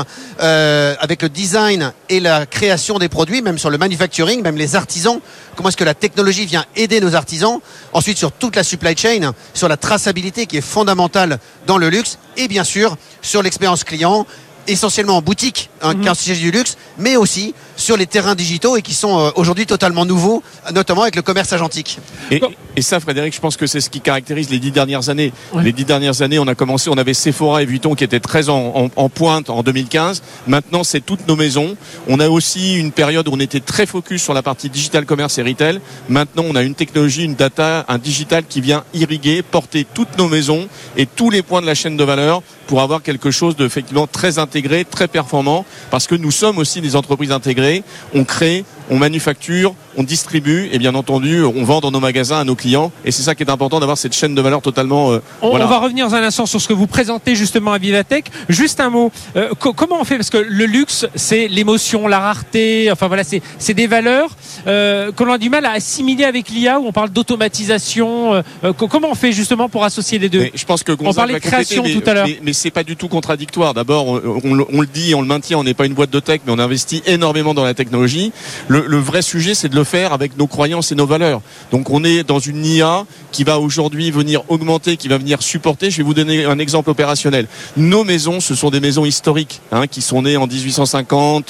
avec le design et la création des produits, même sur le manufacturing, même les artisans, comment est-ce que la technologie vient aider nos artisans, ensuite sur toute la supply chain, sur la traçabilité qui est fondamentale dans le luxe, et bien sûr sur l'expérience client, essentiellement en boutique, car c'est du luxe, mais aussi sur les terrains digitaux et qui sont aujourd'hui totalement nouveaux, notamment avec le commerce agentique. Et ça, Frédéric, je pense que c'est ce qui caractérise les 10 dernières années. Les 10 dernières années, on avait Sephora et Vuitton qui étaient très en pointe en 2015. Maintenant, c'est toutes nos maisons. On a aussi une période où on était très focus sur la partie digital commerce et retail. Maintenant, on a une technologie, une data, un digital qui vient irriguer, porter toutes nos maisons et tous les points de la chaîne de valeur pour avoir quelque chose de effectivement très intégré, très performant, parce que nous sommes aussi des entreprises intégrées. On crée, on manufacture, on distribue et bien entendu on vend dans nos magasins à nos clients, et c'est ça qui est important, d'avoir cette chaîne de valeur totalement on va revenir dans un instant sur ce que vous présentez justement à Vivatech. Juste un mot, comment on fait, parce que le luxe c'est l'émotion, la rareté, enfin voilà, c'est des valeurs qu'on a du mal à assimiler avec l'IA, où on parle d'automatisation. Comment on fait justement pour associer les deux? Mais je pense que on parlait de création tout à l'heure, mais c'est pas du tout contradictoire. D'abord on le dit, on le maintient, on n'est pas une boîte de tech, mais on investit énormément dans la technologie. Le vrai sujet, c'est de le faire avec nos croyances et nos valeurs. Donc on est dans une IA qui va aujourd'hui venir augmenter, qui va venir supporter. Je vais vous donner un exemple opérationnel. Nos maisons, ce sont des maisons historiques, qui sont nées en 1850,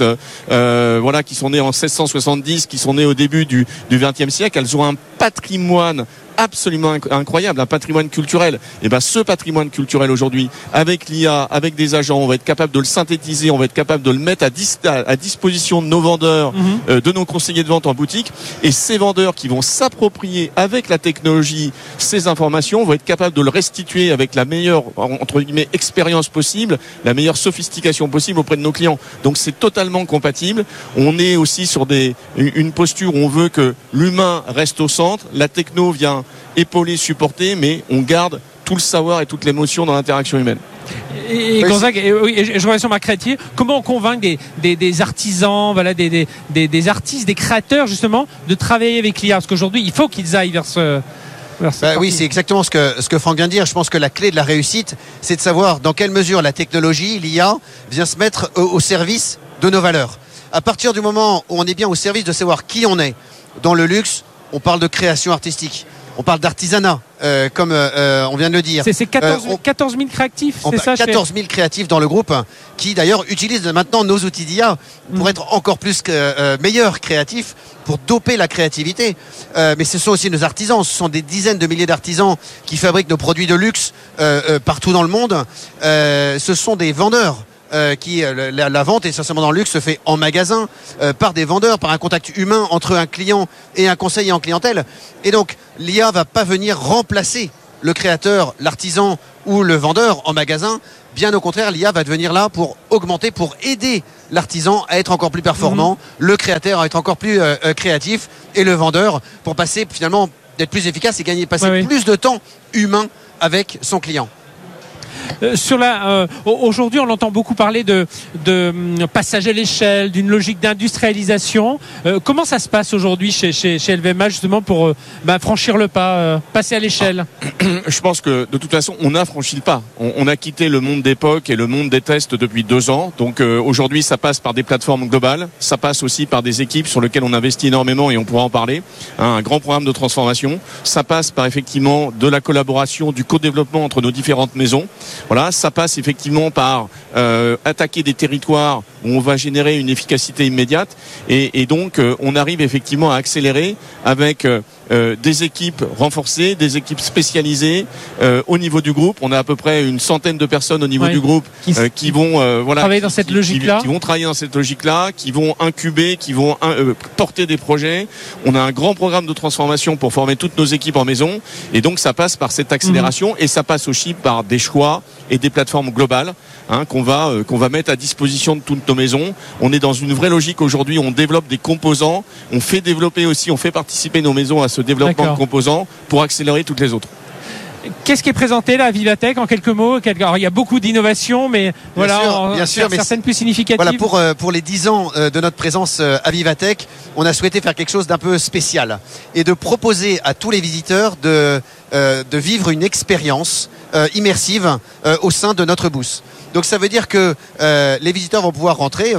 qui sont nées en 1670, qui sont nées au début du XXe siècle. Elles ont un patrimoine absolument incroyable, un patrimoine culturel. Et ce patrimoine culturel aujourd'hui, avec l'IA, avec des agents, on va être capable de le synthétiser, on va être capable de le mettre à disposition de nos vendeurs, de nos conseillers de vente en boutique, et ces vendeurs qui vont s'approprier avec la technologie ces informations vont être capables de le restituer avec la meilleure, entre guillemets, expérience possible, la meilleure sophistication possible auprès de nos clients. Donc c'est totalement compatible. On est aussi sur une posture où on veut que l'humain reste au centre, la techno vient épauler, supporter, mais on garde tout le savoir et toute l'émotion dans l'interaction humaine. Et Gonzague, je reviens sur Marc Crétier, comment on convainc des artisans, voilà, des artistes, des créateurs justement, de travailler avec l'IA? Parce qu'aujourd'hui, il faut qu'ils aillent vers Oui, c'est exactement ce que Franck vient de dire. Je pense que la clé de la réussite, c'est de savoir dans quelle mesure la technologie, l'IA, vient se mettre au service de nos valeurs. À partir du moment où on est bien au service de savoir qui on est, dans le luxe, on parle de création artistique. On parle d'artisanat, comme on vient de le dire. C'est 14 000 créatifs, c'est ça 14 000 créatifs dans le groupe, qui d'ailleurs utilisent maintenant nos outils d'IA pour être encore plus meilleurs créatifs, pour doper la créativité. Mais ce sont aussi nos artisans, ce sont des dizaines de milliers d'artisans qui fabriquent nos produits de luxe partout dans le monde. Ce sont des vendeurs. La vente, essentiellement dans le luxe, se fait en magasin, par des vendeurs, par un contact humain entre un client et un conseiller en clientèle. Et donc, l'IA va pas venir remplacer le créateur, l'artisan ou le vendeur en magasin. Bien au contraire, l'IA va devenir là pour augmenter, pour aider l'artisan à être encore plus performant, le créateur à être encore plus créatif, et le vendeur pour passer finalement, d'être plus efficace et passer plus de temps humain avec son client. Aujourd'hui, on entend beaucoup parler de passage à l'échelle, d'une logique d'industrialisation. Comment ça se passe aujourd'hui chez LVMH justement pour franchir le pas, passer à l'échelle? Je pense que de toute façon, on a franchi le pas. On a quitté le monde d'époque et le monde des tests depuis 2 ans. Donc aujourd'hui, ça passe par des plateformes globales. Ça passe aussi par des équipes sur lesquelles on investit énormément et on pourra en parler. Un grand programme de transformation. Ça passe par effectivement de la collaboration, du co-développement entre nos différentes maisons. Voilà, ça passe effectivement par attaquer des territoires où on va générer une efficacité immédiate et donc on arrive effectivement à accélérer avec des équipes renforcées, des équipes spécialisées au niveau du groupe. On a à peu près une centaine de personnes au niveau du groupe qui vont travailler dans cette logique-là. Qui vont travailler dans cette logique-là, qui vont incuber, qui vont porter des projets. On a un grand programme de transformation pour former toutes nos équipes en maison et donc ça passe par cette accélération et ça passe aussi par des choix et des plateformes globales qu'on va mettre à disposition de toutes nos maisons. On est dans une vraie logique aujourd'hui, on développe des composants, on fait participer nos maisons à ce développement de composants pour accélérer toutes les autres. Qu'est-ce qui est présenté là à Vivatech en quelques mots? Alors, il y a beaucoup d'innovations, mais bien sûr, certaines plus significatives. Voilà, pour les 10 ans de notre présence à Vivatech, on a souhaité faire quelque chose d'un peu spécial et de proposer à tous les visiteurs de vivre une expérience immersive au sein de notre booth. Donc ça veut dire que les visiteurs vont pouvoir rentrer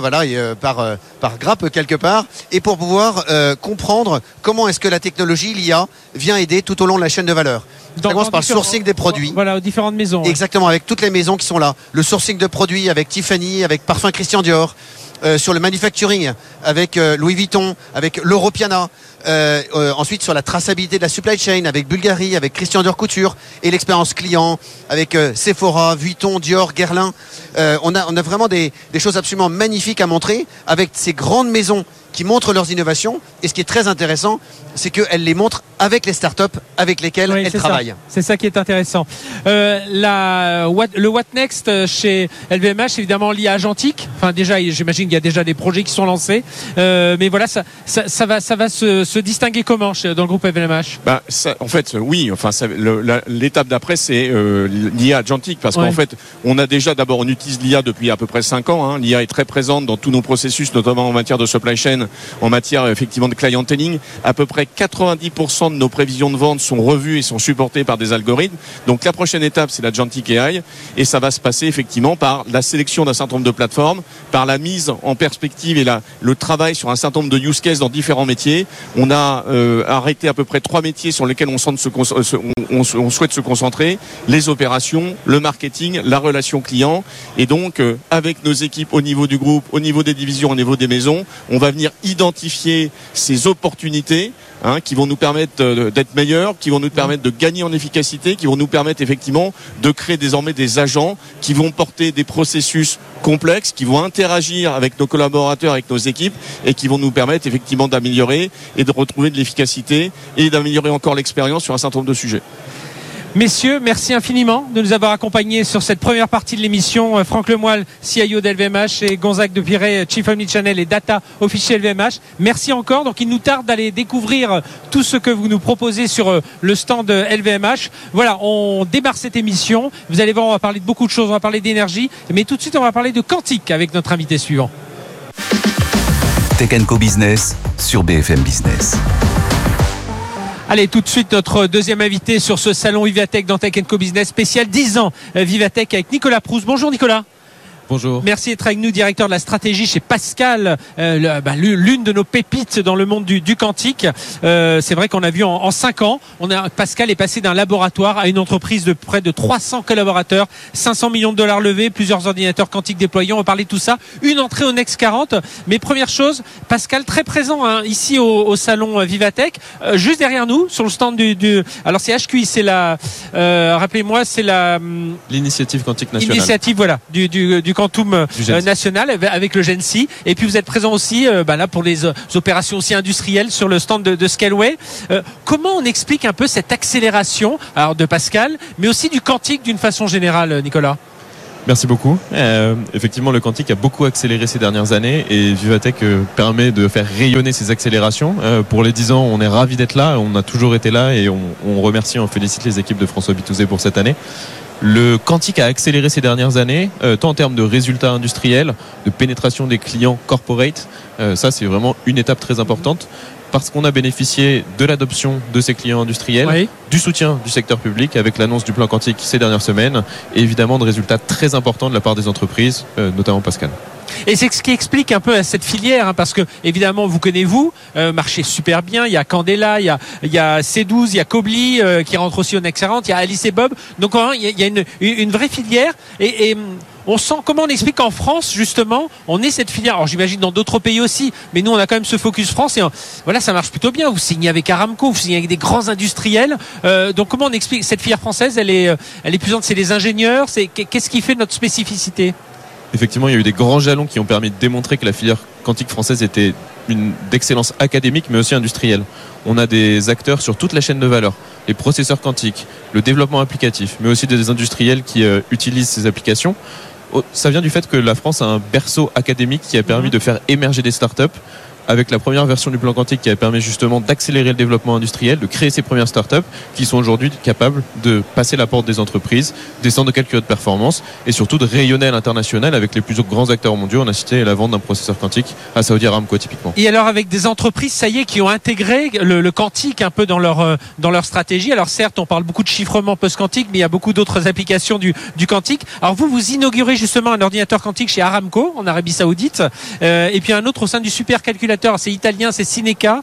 par grappe quelque part et pour pouvoir comprendre comment est-ce que la technologie, l'IA, vient aider tout au long de la chaîne de valeur. Ça commence par le sourcing des produits. Voilà, aux différentes maisons. Exactement, avec toutes les maisons qui sont là. Le sourcing de produits avec Tiffany, avec Parfum Christian Dior. Sur le manufacturing avec Louis Vuitton, avec l'Europiana, ensuite sur la traçabilité de la supply chain avec Bulgari, avec Christian Dior Couture et l'expérience client avec Sephora, Vuitton, Dior, Guerlain. On a vraiment des choses absolument magnifiques à montrer avec ces grandes maisons qui montrent leurs innovations et ce qui est très intéressant, c'est qu'elles les montrent avec les startups avec lesquelles elles travaillent. C'est ça qui est intéressant. Le What Next chez LVMH, évidemment l'IA agentique. Enfin déjà, j'imagine qu'il y a déjà des projets qui sont lancés, mais voilà, ça va se distinguer comment dans le groupe LVMH? En fait, oui. Enfin, l'étape d'après, c'est l'IA agentique, parce qu'en fait, on utilise l'IA depuis à peu près 5 ans. L'IA est très présente dans tous nos processus, notamment en matière de supply chain, en matière effectivement de clienteling. À peu près 90% de nos prévisions de vente sont revues et sont supportées par des algorithmes. Donc la prochaine étape, c'est l'agentic AI, et ça va se passer effectivement par la sélection d'un certain nombre de plateformes, par la mise en perspective et le travail sur un certain nombre de use cases dans différents métiers. On a arrêté à peu près 3 métiers sur lesquels on souhaite se concentrer: les opérations, le marketing, la relation client. Et donc avec nos équipes au niveau du groupe, au niveau des divisions, au niveau des maisons, on va venir identifier ces opportunités qui vont nous permettre d'être meilleurs, qui vont nous permettre de gagner en efficacité, qui vont nous permettre effectivement de créer désormais des agents qui vont porter des processus complexes, qui vont interagir avec nos collaborateurs, avec nos équipes, et qui vont nous permettre effectivement d'améliorer et de retrouver de l'efficacité et d'améliorer encore l'expérience sur un certain nombre de sujets. Messieurs, merci infiniment de nous avoir accompagnés sur cette première partie de l'émission. Franck Lemoyle, CIO d'LVMH, et Gonzague de Pirey, Chief Omnichannel et Data Officiel LVMH. Merci encore. Donc il nous tarde d'aller découvrir tout ce que vous nous proposez sur le stand LVMH. Voilà, on démarre cette émission. Vous allez voir, on va parler de beaucoup de choses. On va parler d'énergie, mais tout de suite on va parler de quantique avec notre invité suivant. Tech & Co Business sur BFM Business. Allez, tout de suite, notre deuxième invité sur ce salon Vivatech dans Tech & Co Business spécial 10 ans Vivatech avec Nicolas Proust. Bonjour Nicolas. Bonjour. Merci d'être avec nous, directeur de la stratégie chez Pascal, l'une de nos pépites dans le monde du quantique. C'est vrai qu'on a vu en 5 ans, Pascal est passé d'un laboratoire à une entreprise de près de 300 collaborateurs, 500 millions de dollars levés, plusieurs ordinateurs quantiques déployés. On va parler de tout ça. Une entrée au Next 40. Mais première chose, Pascal très présent ici au salon Vivatech, juste derrière nous, sur le stand alors c'est HQI, c'est rappelez-moi, c'est l'initiative quantique nationale. Initiative, voilà, du Quantum national avec le GENSI. Et puis vous êtes présent aussi là pour les opérations aussi industrielles sur le stand de Scaleway. Comment on explique un peu cette accélération de Pascal, mais aussi du quantique d'une façon générale, Nicolas? Merci beaucoup. Effectivement, le quantique a beaucoup accéléré ces dernières années et Vivatech permet de faire rayonner ces accélérations. Pour les 10 ans, on est ravis d'être là, on a toujours été là et on remercie, on félicite les équipes de François Bitouzé pour cette année. Le quantique a accéléré ces dernières années, tant en termes de résultats industriels, de pénétration des clients corporate. Ça, c'est vraiment une étape très importante parce qu'on a bénéficié de l'adoption de ces clients industriels, oui, du soutien du secteur public avec l'annonce du plan quantique ces dernières semaines et évidemment de résultats très importants de la part des entreprises, notamment Pascal. Et c'est ce qui explique un peu cette filière, parce que évidemment vous connaissez marché super bien, il y a Candela, il y a C12, il y a Kobli qui rentre aussi au Next 40, il y a Alice et Bob, donc il y a une vraie filière et on sent, comment on explique qu'en France justement on est cette filière, alors j'imagine dans d'autres pays aussi, mais nous on a quand même ce focus France et voilà, ça marche plutôt bien. Vous signez avec Aramco, vous signez avec des grands industriels, donc comment on explique cette filière française? Elle est puissante, c'est les ingénieurs, qu'est-ce qui fait notre spécificité? Effectivement, il y a eu des grands jalons qui ont permis de démontrer que la filière quantique française était d'excellence académique mais aussi industrielle. On a des acteurs sur toute la chaîne de valeur, les processeurs quantiques, le développement applicatif, mais aussi des industriels qui utilisent ces applications. Ça vient du fait que la France a un berceau académique qui a permis de faire émerger des startups, avec la première version du plan quantique qui a permis justement d'accélérer le développement industriel, de créer ces premières startups qui sont aujourd'hui capables de passer la porte des entreprises, des centres de calcul de performance et surtout de rayonner à l'international avec les plus grands acteurs mondiaux. On a cité la vente d'un processeur quantique à Saudi Aramco typiquement. Et alors avec des entreprises, ça y est, qui ont intégré le quantique un peu dans leur stratégie. Alors certes, on parle beaucoup de chiffrement post-quantique, mais il y a beaucoup d'autres applications du quantique. Alors vous inaugurez justement un ordinateur quantique chez Aramco en Arabie Saoudite, et puis un autre au sein du supercalculateur. C'est italien, c'est Cineca.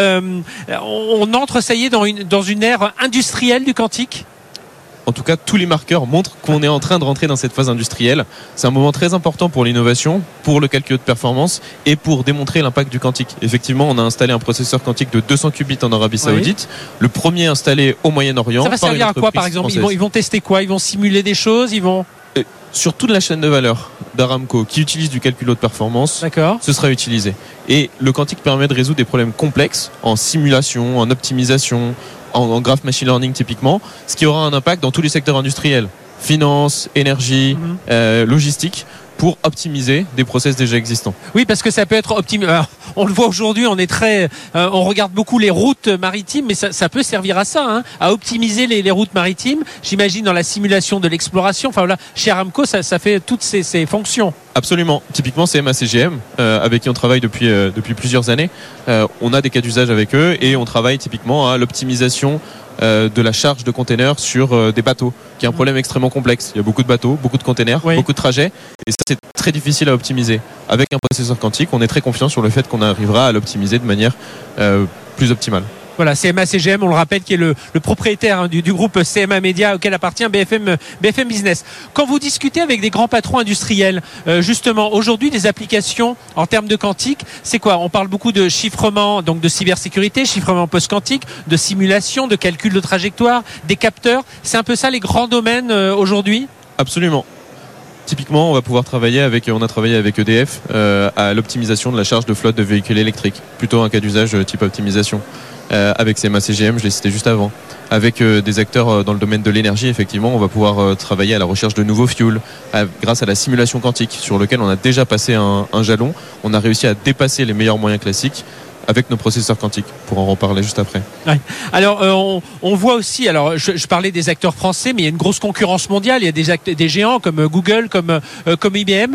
On entre, ça y est, dans une ère industrielle du quantique. En tout cas, tous les marqueurs montrent qu'on est en train de rentrer dans cette phase industrielle. C'est un moment très important pour l'innovation, pour le calcul de performance et pour démontrer l'impact du quantique. Effectivement, on a installé un processeur quantique de 200 qubits en Arabie Saoudite, le premier installé au Moyen-Orient. Ça va servir à quoi, par exemple? Ils vont tester quoi? Ils vont simuler des choses? Sur toute la chaîne de valeur d'Aramco qui utilise du calcul de performance, ce sera utilisé. Et le quantique permet de résoudre des problèmes complexes en simulation, en optimisation, en graph machine learning typiquement, ce qui aura un impact dans tous les secteurs industriels, finance, énergie, logistique, pour optimiser des process déjà existants. Oui, parce que ça peut être optimisé. On le voit aujourd'hui, on regarde beaucoup les routes maritimes, mais ça peut servir à ça, à optimiser les routes maritimes. J'imagine dans la simulation de l'exploration. Enfin voilà, chez Aramco, ça fait toutes ces fonctions. Absolument. Typiquement, c'est CMA-CGM, avec qui on travaille depuis plusieurs années. On a des cas d'usage avec eux et on travaille typiquement à l'optimisation de la charge de containers sur des bateaux, qui est un problème extrêmement complexe. Il y a beaucoup de bateaux, beaucoup de containers, beaucoup de trajets, et ça c'est très difficile à optimiser. Avec un processeur quantique, on est très confiant sur le fait qu'on arrivera à l'optimiser de manière plus optimale. Voilà, CMA-CGM, on le rappelle, qui est le propriétaire du groupe CMA Média auquel appartient BFM Business. Quand vous discutez avec des grands patrons industriels, justement, aujourd'hui, des applications en termes de quantique, c'est quoi? On parle beaucoup de chiffrement, donc de cybersécurité, chiffrement post-quantique, de simulation, de calcul de trajectoire, des capteurs. C'est un peu ça les grands domaines aujourd'hui? Absolument. Typiquement, on va pouvoir travailler on a travaillé avec EDF à l'optimisation de la charge de flotte de véhicules électriques. Plutôt un cas d'usage type optimisation. Avec CMA-CGM, je l'ai cité juste avant. Avec des acteurs dans le domaine de l'énergie, effectivement, on va pouvoir travailler à la recherche de nouveaux fuels grâce à la simulation quantique sur lequel on a déjà passé un jalon. On a réussi à dépasser les meilleurs moyens classiques avec nos processeurs quantiques, pour en reparler juste après. Ouais. Alors, on voit aussi, alors je parlais des acteurs français, mais il y a une grosse concurrence mondiale. Il y a des géants comme Google, comme IBM.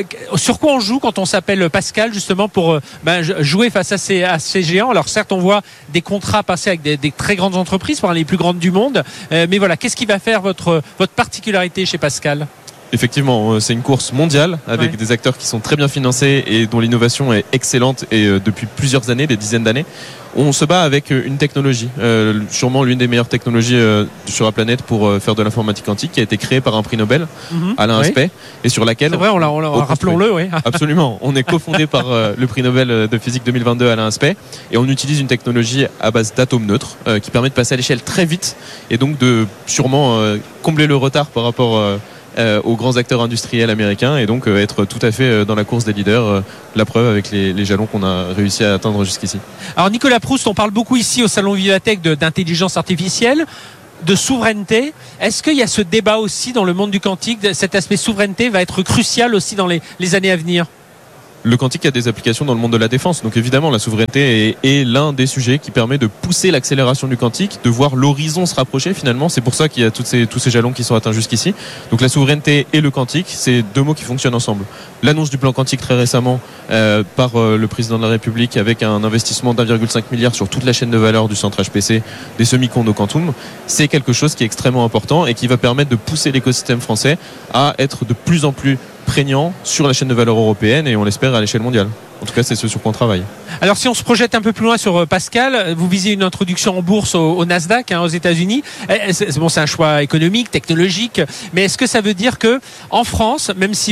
Sur quoi on joue quand on s'appelle Pascal, justement, pour jouer face à ces géants? Alors certes, on voit des contrats passer avec des très grandes entreprises, parmi les plus grandes du monde. Mais voilà, qu'est-ce qui va faire votre particularité chez Pascal? Effectivement, c'est une course mondiale avec des acteurs qui sont très bien financés et dont l'innovation est excellente et depuis plusieurs années, des dizaines d'années. On se bat avec une technologie, sûrement l'une des meilleures technologies sur la planète pour faire de l'informatique quantique, qui a été créée par un prix Nobel, Alain Aspect, et sur laquelle... C'est vrai, rappelons-le, oui. Absolument. On est cofondé par le prix Nobel de physique 2022, Alain Aspect, et on utilise une technologie à base d'atomes neutres qui permet de passer à l'échelle très vite et donc de sûrement combler le retard par rapport... aux grands acteurs industriels américains et donc être tout à fait dans la course des leaders, la preuve avec les jalons qu'on a réussi à atteindre jusqu'ici. Alors Nicolas Proust, on parle beaucoup ici au Salon Vivatech d'intelligence artificielle, de souveraineté. Est-ce qu'il y a ce débat aussi dans le monde du quantique? Cet aspect souveraineté va être crucial aussi dans les années à venir? Le quantique a des applications dans le monde de la défense, donc évidemment la souveraineté est l'un des sujets qui permet de pousser l'accélération du quantique, de voir l'horizon se rapprocher finalement. C'est pour ça qu'il y a tous ces jalons qui sont atteints jusqu'ici. Donc la souveraineté et le quantique, c'est deux mots qui fonctionnent ensemble. L'annonce du plan quantique très récemment par le président de la République avec un investissement d'1,5 milliard sur toute la chaîne de valeur du centre HPC, des semi-condos quantum, c'est quelque chose qui est extrêmement important et qui va permettre de pousser l'écosystème français à être de plus en plus prégnant sur la chaîne de valeur européenne et on l'espère à l'échelle mondiale. En tout cas, c'est ce sur quoi on travaille. Alors, si on se projette un peu plus loin sur Pascal, vous visez une introduction en bourse au Nasdaq, aux États-Unis. C'est un choix économique, technologique, mais est-ce que ça veut dire que en France, même si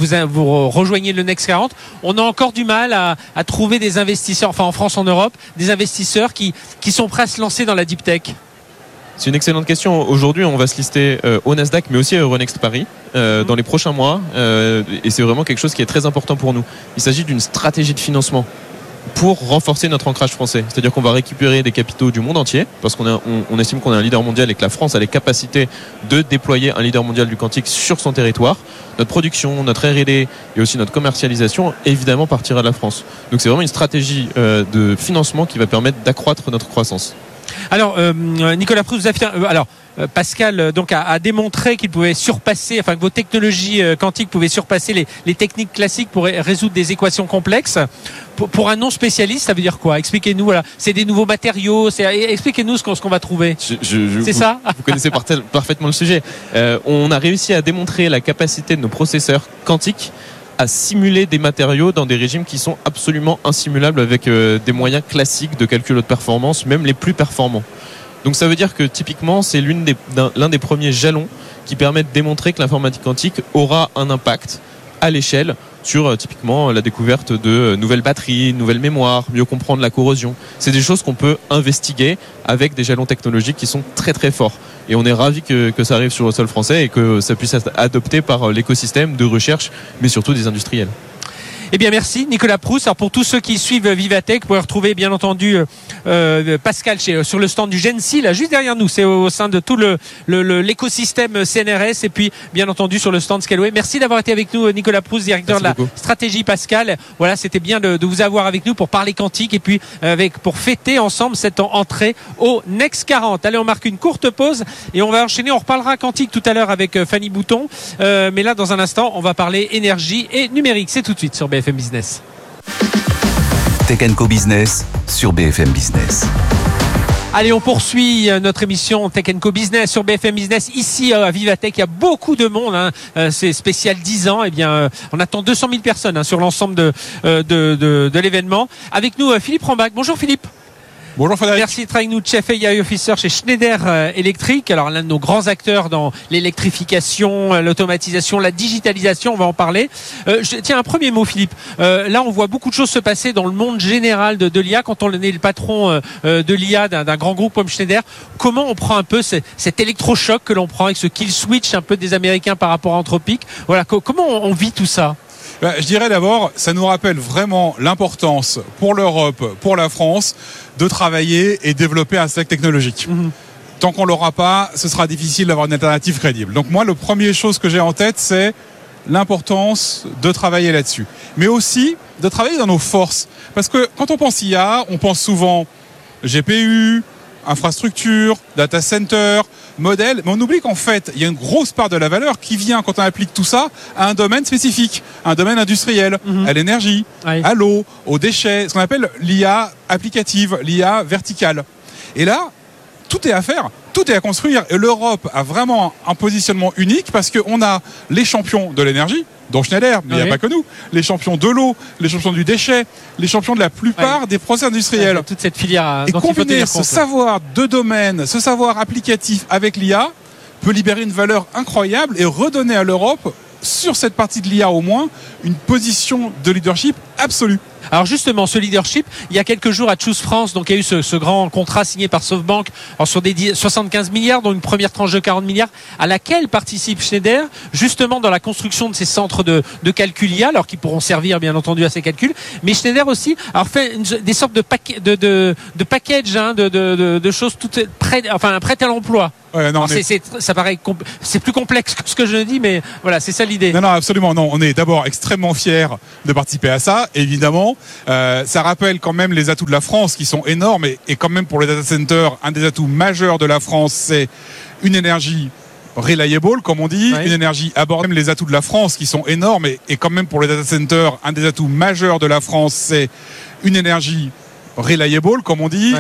vous rejoignez le Next 40, on a encore du mal à trouver des investisseurs, enfin en France, en Europe, des investisseurs qui sont prêts à se lancer dans la deep tech? C'est une excellente question. Aujourd'hui, on va se lister au Nasdaq, mais aussi à Euronext Paris dans les prochains mois. Et c'est vraiment quelque chose qui est très important pour nous. Il s'agit d'une stratégie de financement pour renforcer notre ancrage français. C'est-à-dire qu'on va récupérer des capitaux du monde entier, parce qu'on estime qu'on est un leader mondial et que la France a les capacités de déployer un leader mondial du quantique sur son territoire. Notre production, notre R&D et aussi notre commercialisation, évidemment, partira de la France. Donc c'est vraiment une stratégie de financement qui va permettre d'accroître notre croissance. Alors, Nicolas Proust, vous affirmez, Pascal donc a démontré qu'il pouvait surpasser, enfin que vos technologies quantiques pouvaient surpasser les techniques classiques pour résoudre des équations complexes. Pour un non spécialiste, ça veut dire quoi? Expliquez-nous. Voilà, c'est des nouveaux matériaux. Expliquez-nous ce qu'on va trouver. C'est ça? Vous connaissez parfaitement le sujet. On a réussi à démontrer la capacité de nos processeurs quantiques à simuler des matériaux dans des régimes qui sont absolument insimulables avec des moyens classiques de calcul de performance, même les plus performants. Donc ça veut dire que typiquement c'est l'un des premiers jalons qui permet de démontrer que l'informatique quantique aura un impact à l'échelle sur typiquement la découverte de nouvelles batteries, nouvelles mémoires, mieux comprendre la corrosion. C'est des choses qu'on peut investiguer avec des jalons technologiques qui sont très très forts. Et on est ravis que ça arrive sur le sol français et que ça puisse être adopté par l'écosystème de recherche, mais surtout des industriels. Eh bien, merci Nicolas Proust. Alors, pour tous ceux qui suivent Vivatech, vous pouvez retrouver bien entendu Pascal sur le stand du Gensi, là, juste derrière nous. C'est au sein de tout l'écosystème CNRS et puis bien entendu sur le stand Scaleway. Merci d'avoir été avec nous, Nicolas Proust, directeur de la stratégie Pascal. Voilà, c'était bien de vous avoir avec nous pour parler quantique et puis pour fêter ensemble cette entrée au Next 40. Allez, on marque une courte pause et on va enchaîner. On reparlera quantique tout à l'heure avec Fanny Bouton. Mais là, dans un instant, on va parler énergie et numérique. C'est tout de suite sur BFM Business. Tech & Co Business sur BFM Business. Allez, on poursuit notre émission Tech & Co Business sur BFM Business. Ici à Vivatech, il y a beaucoup de monde. C'est spécial 10 ans. Eh bien, on attend 200 000 personnes sur l'ensemble de l'événement. Avec nous, Philippe Rambach. Bonjour Philippe. Bonjour Frédéric. Merci d'être avec nous, Chief AI Officer chez Schneider Electric. Alors l'un de nos grands acteurs dans l'électrification, l'automatisation, la digitalisation, on va en parler. Tiens, un premier mot Philippe. Là on voit beaucoup de choses se passer dans le monde général de l'IA. Quand on est le patron de l'IA d'un grand groupe comme Schneider, comment on prend un peu cet électrochoc que l'on prend avec ce kill switch un peu des Américains par rapport à Anthropic? Voilà, comment on vit tout ça? Je dirais d'abord, ça nous rappelle vraiment l'importance pour l'Europe, pour la France, de travailler et développer un stack technologique. Tant qu'on ne l'aura pas, ce sera difficile d'avoir une alternative crédible. Donc moi, la première chose que j'ai en tête, c'est l'importance de travailler là-dessus. Mais aussi de travailler dans nos forces. Parce que quand on pense IA, on pense souvent GPU, infrastructure, data center, modèle, mais on oublie qu'en fait, il y a une grosse part de la valeur qui vient, quand on applique tout ça, à un domaine spécifique, un domaine industriel, à l'énergie, à l'eau, aux déchets, ce qu'on appelle l'IA applicative, l'IA verticale. Et là, tout est à faire, tout est à construire. Et l'Europe a vraiment un positionnement unique parce qu'on a les champions de l'énergie, dont Schneider, mais il n'y a pas que nous, les champions de l'eau, les champions du déchet, les champions de la plupart des process industriels. Toute cette filière. Et combiner ce savoir de domaine, ce savoir applicatif avec l'IA peut libérer une valeur incroyable et redonner à l'Europe, sur cette partie de l'IA au moins, une position de leadership absolue. Alors justement, ce leadership, il y a quelques jours à Choose France, donc il y a eu ce grand contrat signé par SoftBank sur des 75 milliards, dont une première tranche de 40 milliards, à laquelle participe Schneider, justement dans la construction de ces centres de calcul IA, alors qui pourront servir bien entendu à ces calculs. Mais Schneider aussi fait des sortes de package, de choses toutes prêtes à l'emploi. Ouais, non, ça paraît c'est plus complexe que ce que je dis, mais voilà, c'est ça l'idée. Non, absolument. Non, on est d'abord extrêmement fiers de participer à ça. Évidemment, ça rappelle quand même les atouts de la France qui sont énormes et quand même pour les data centers, un des atouts majeurs de la France, c'est une énergie reliable, comme on dit, une énergie abordable. Les atouts de la France qui sont énormes et quand même pour les data centers, un des atouts majeurs de la France, c'est une énergie reliable, comme on dit.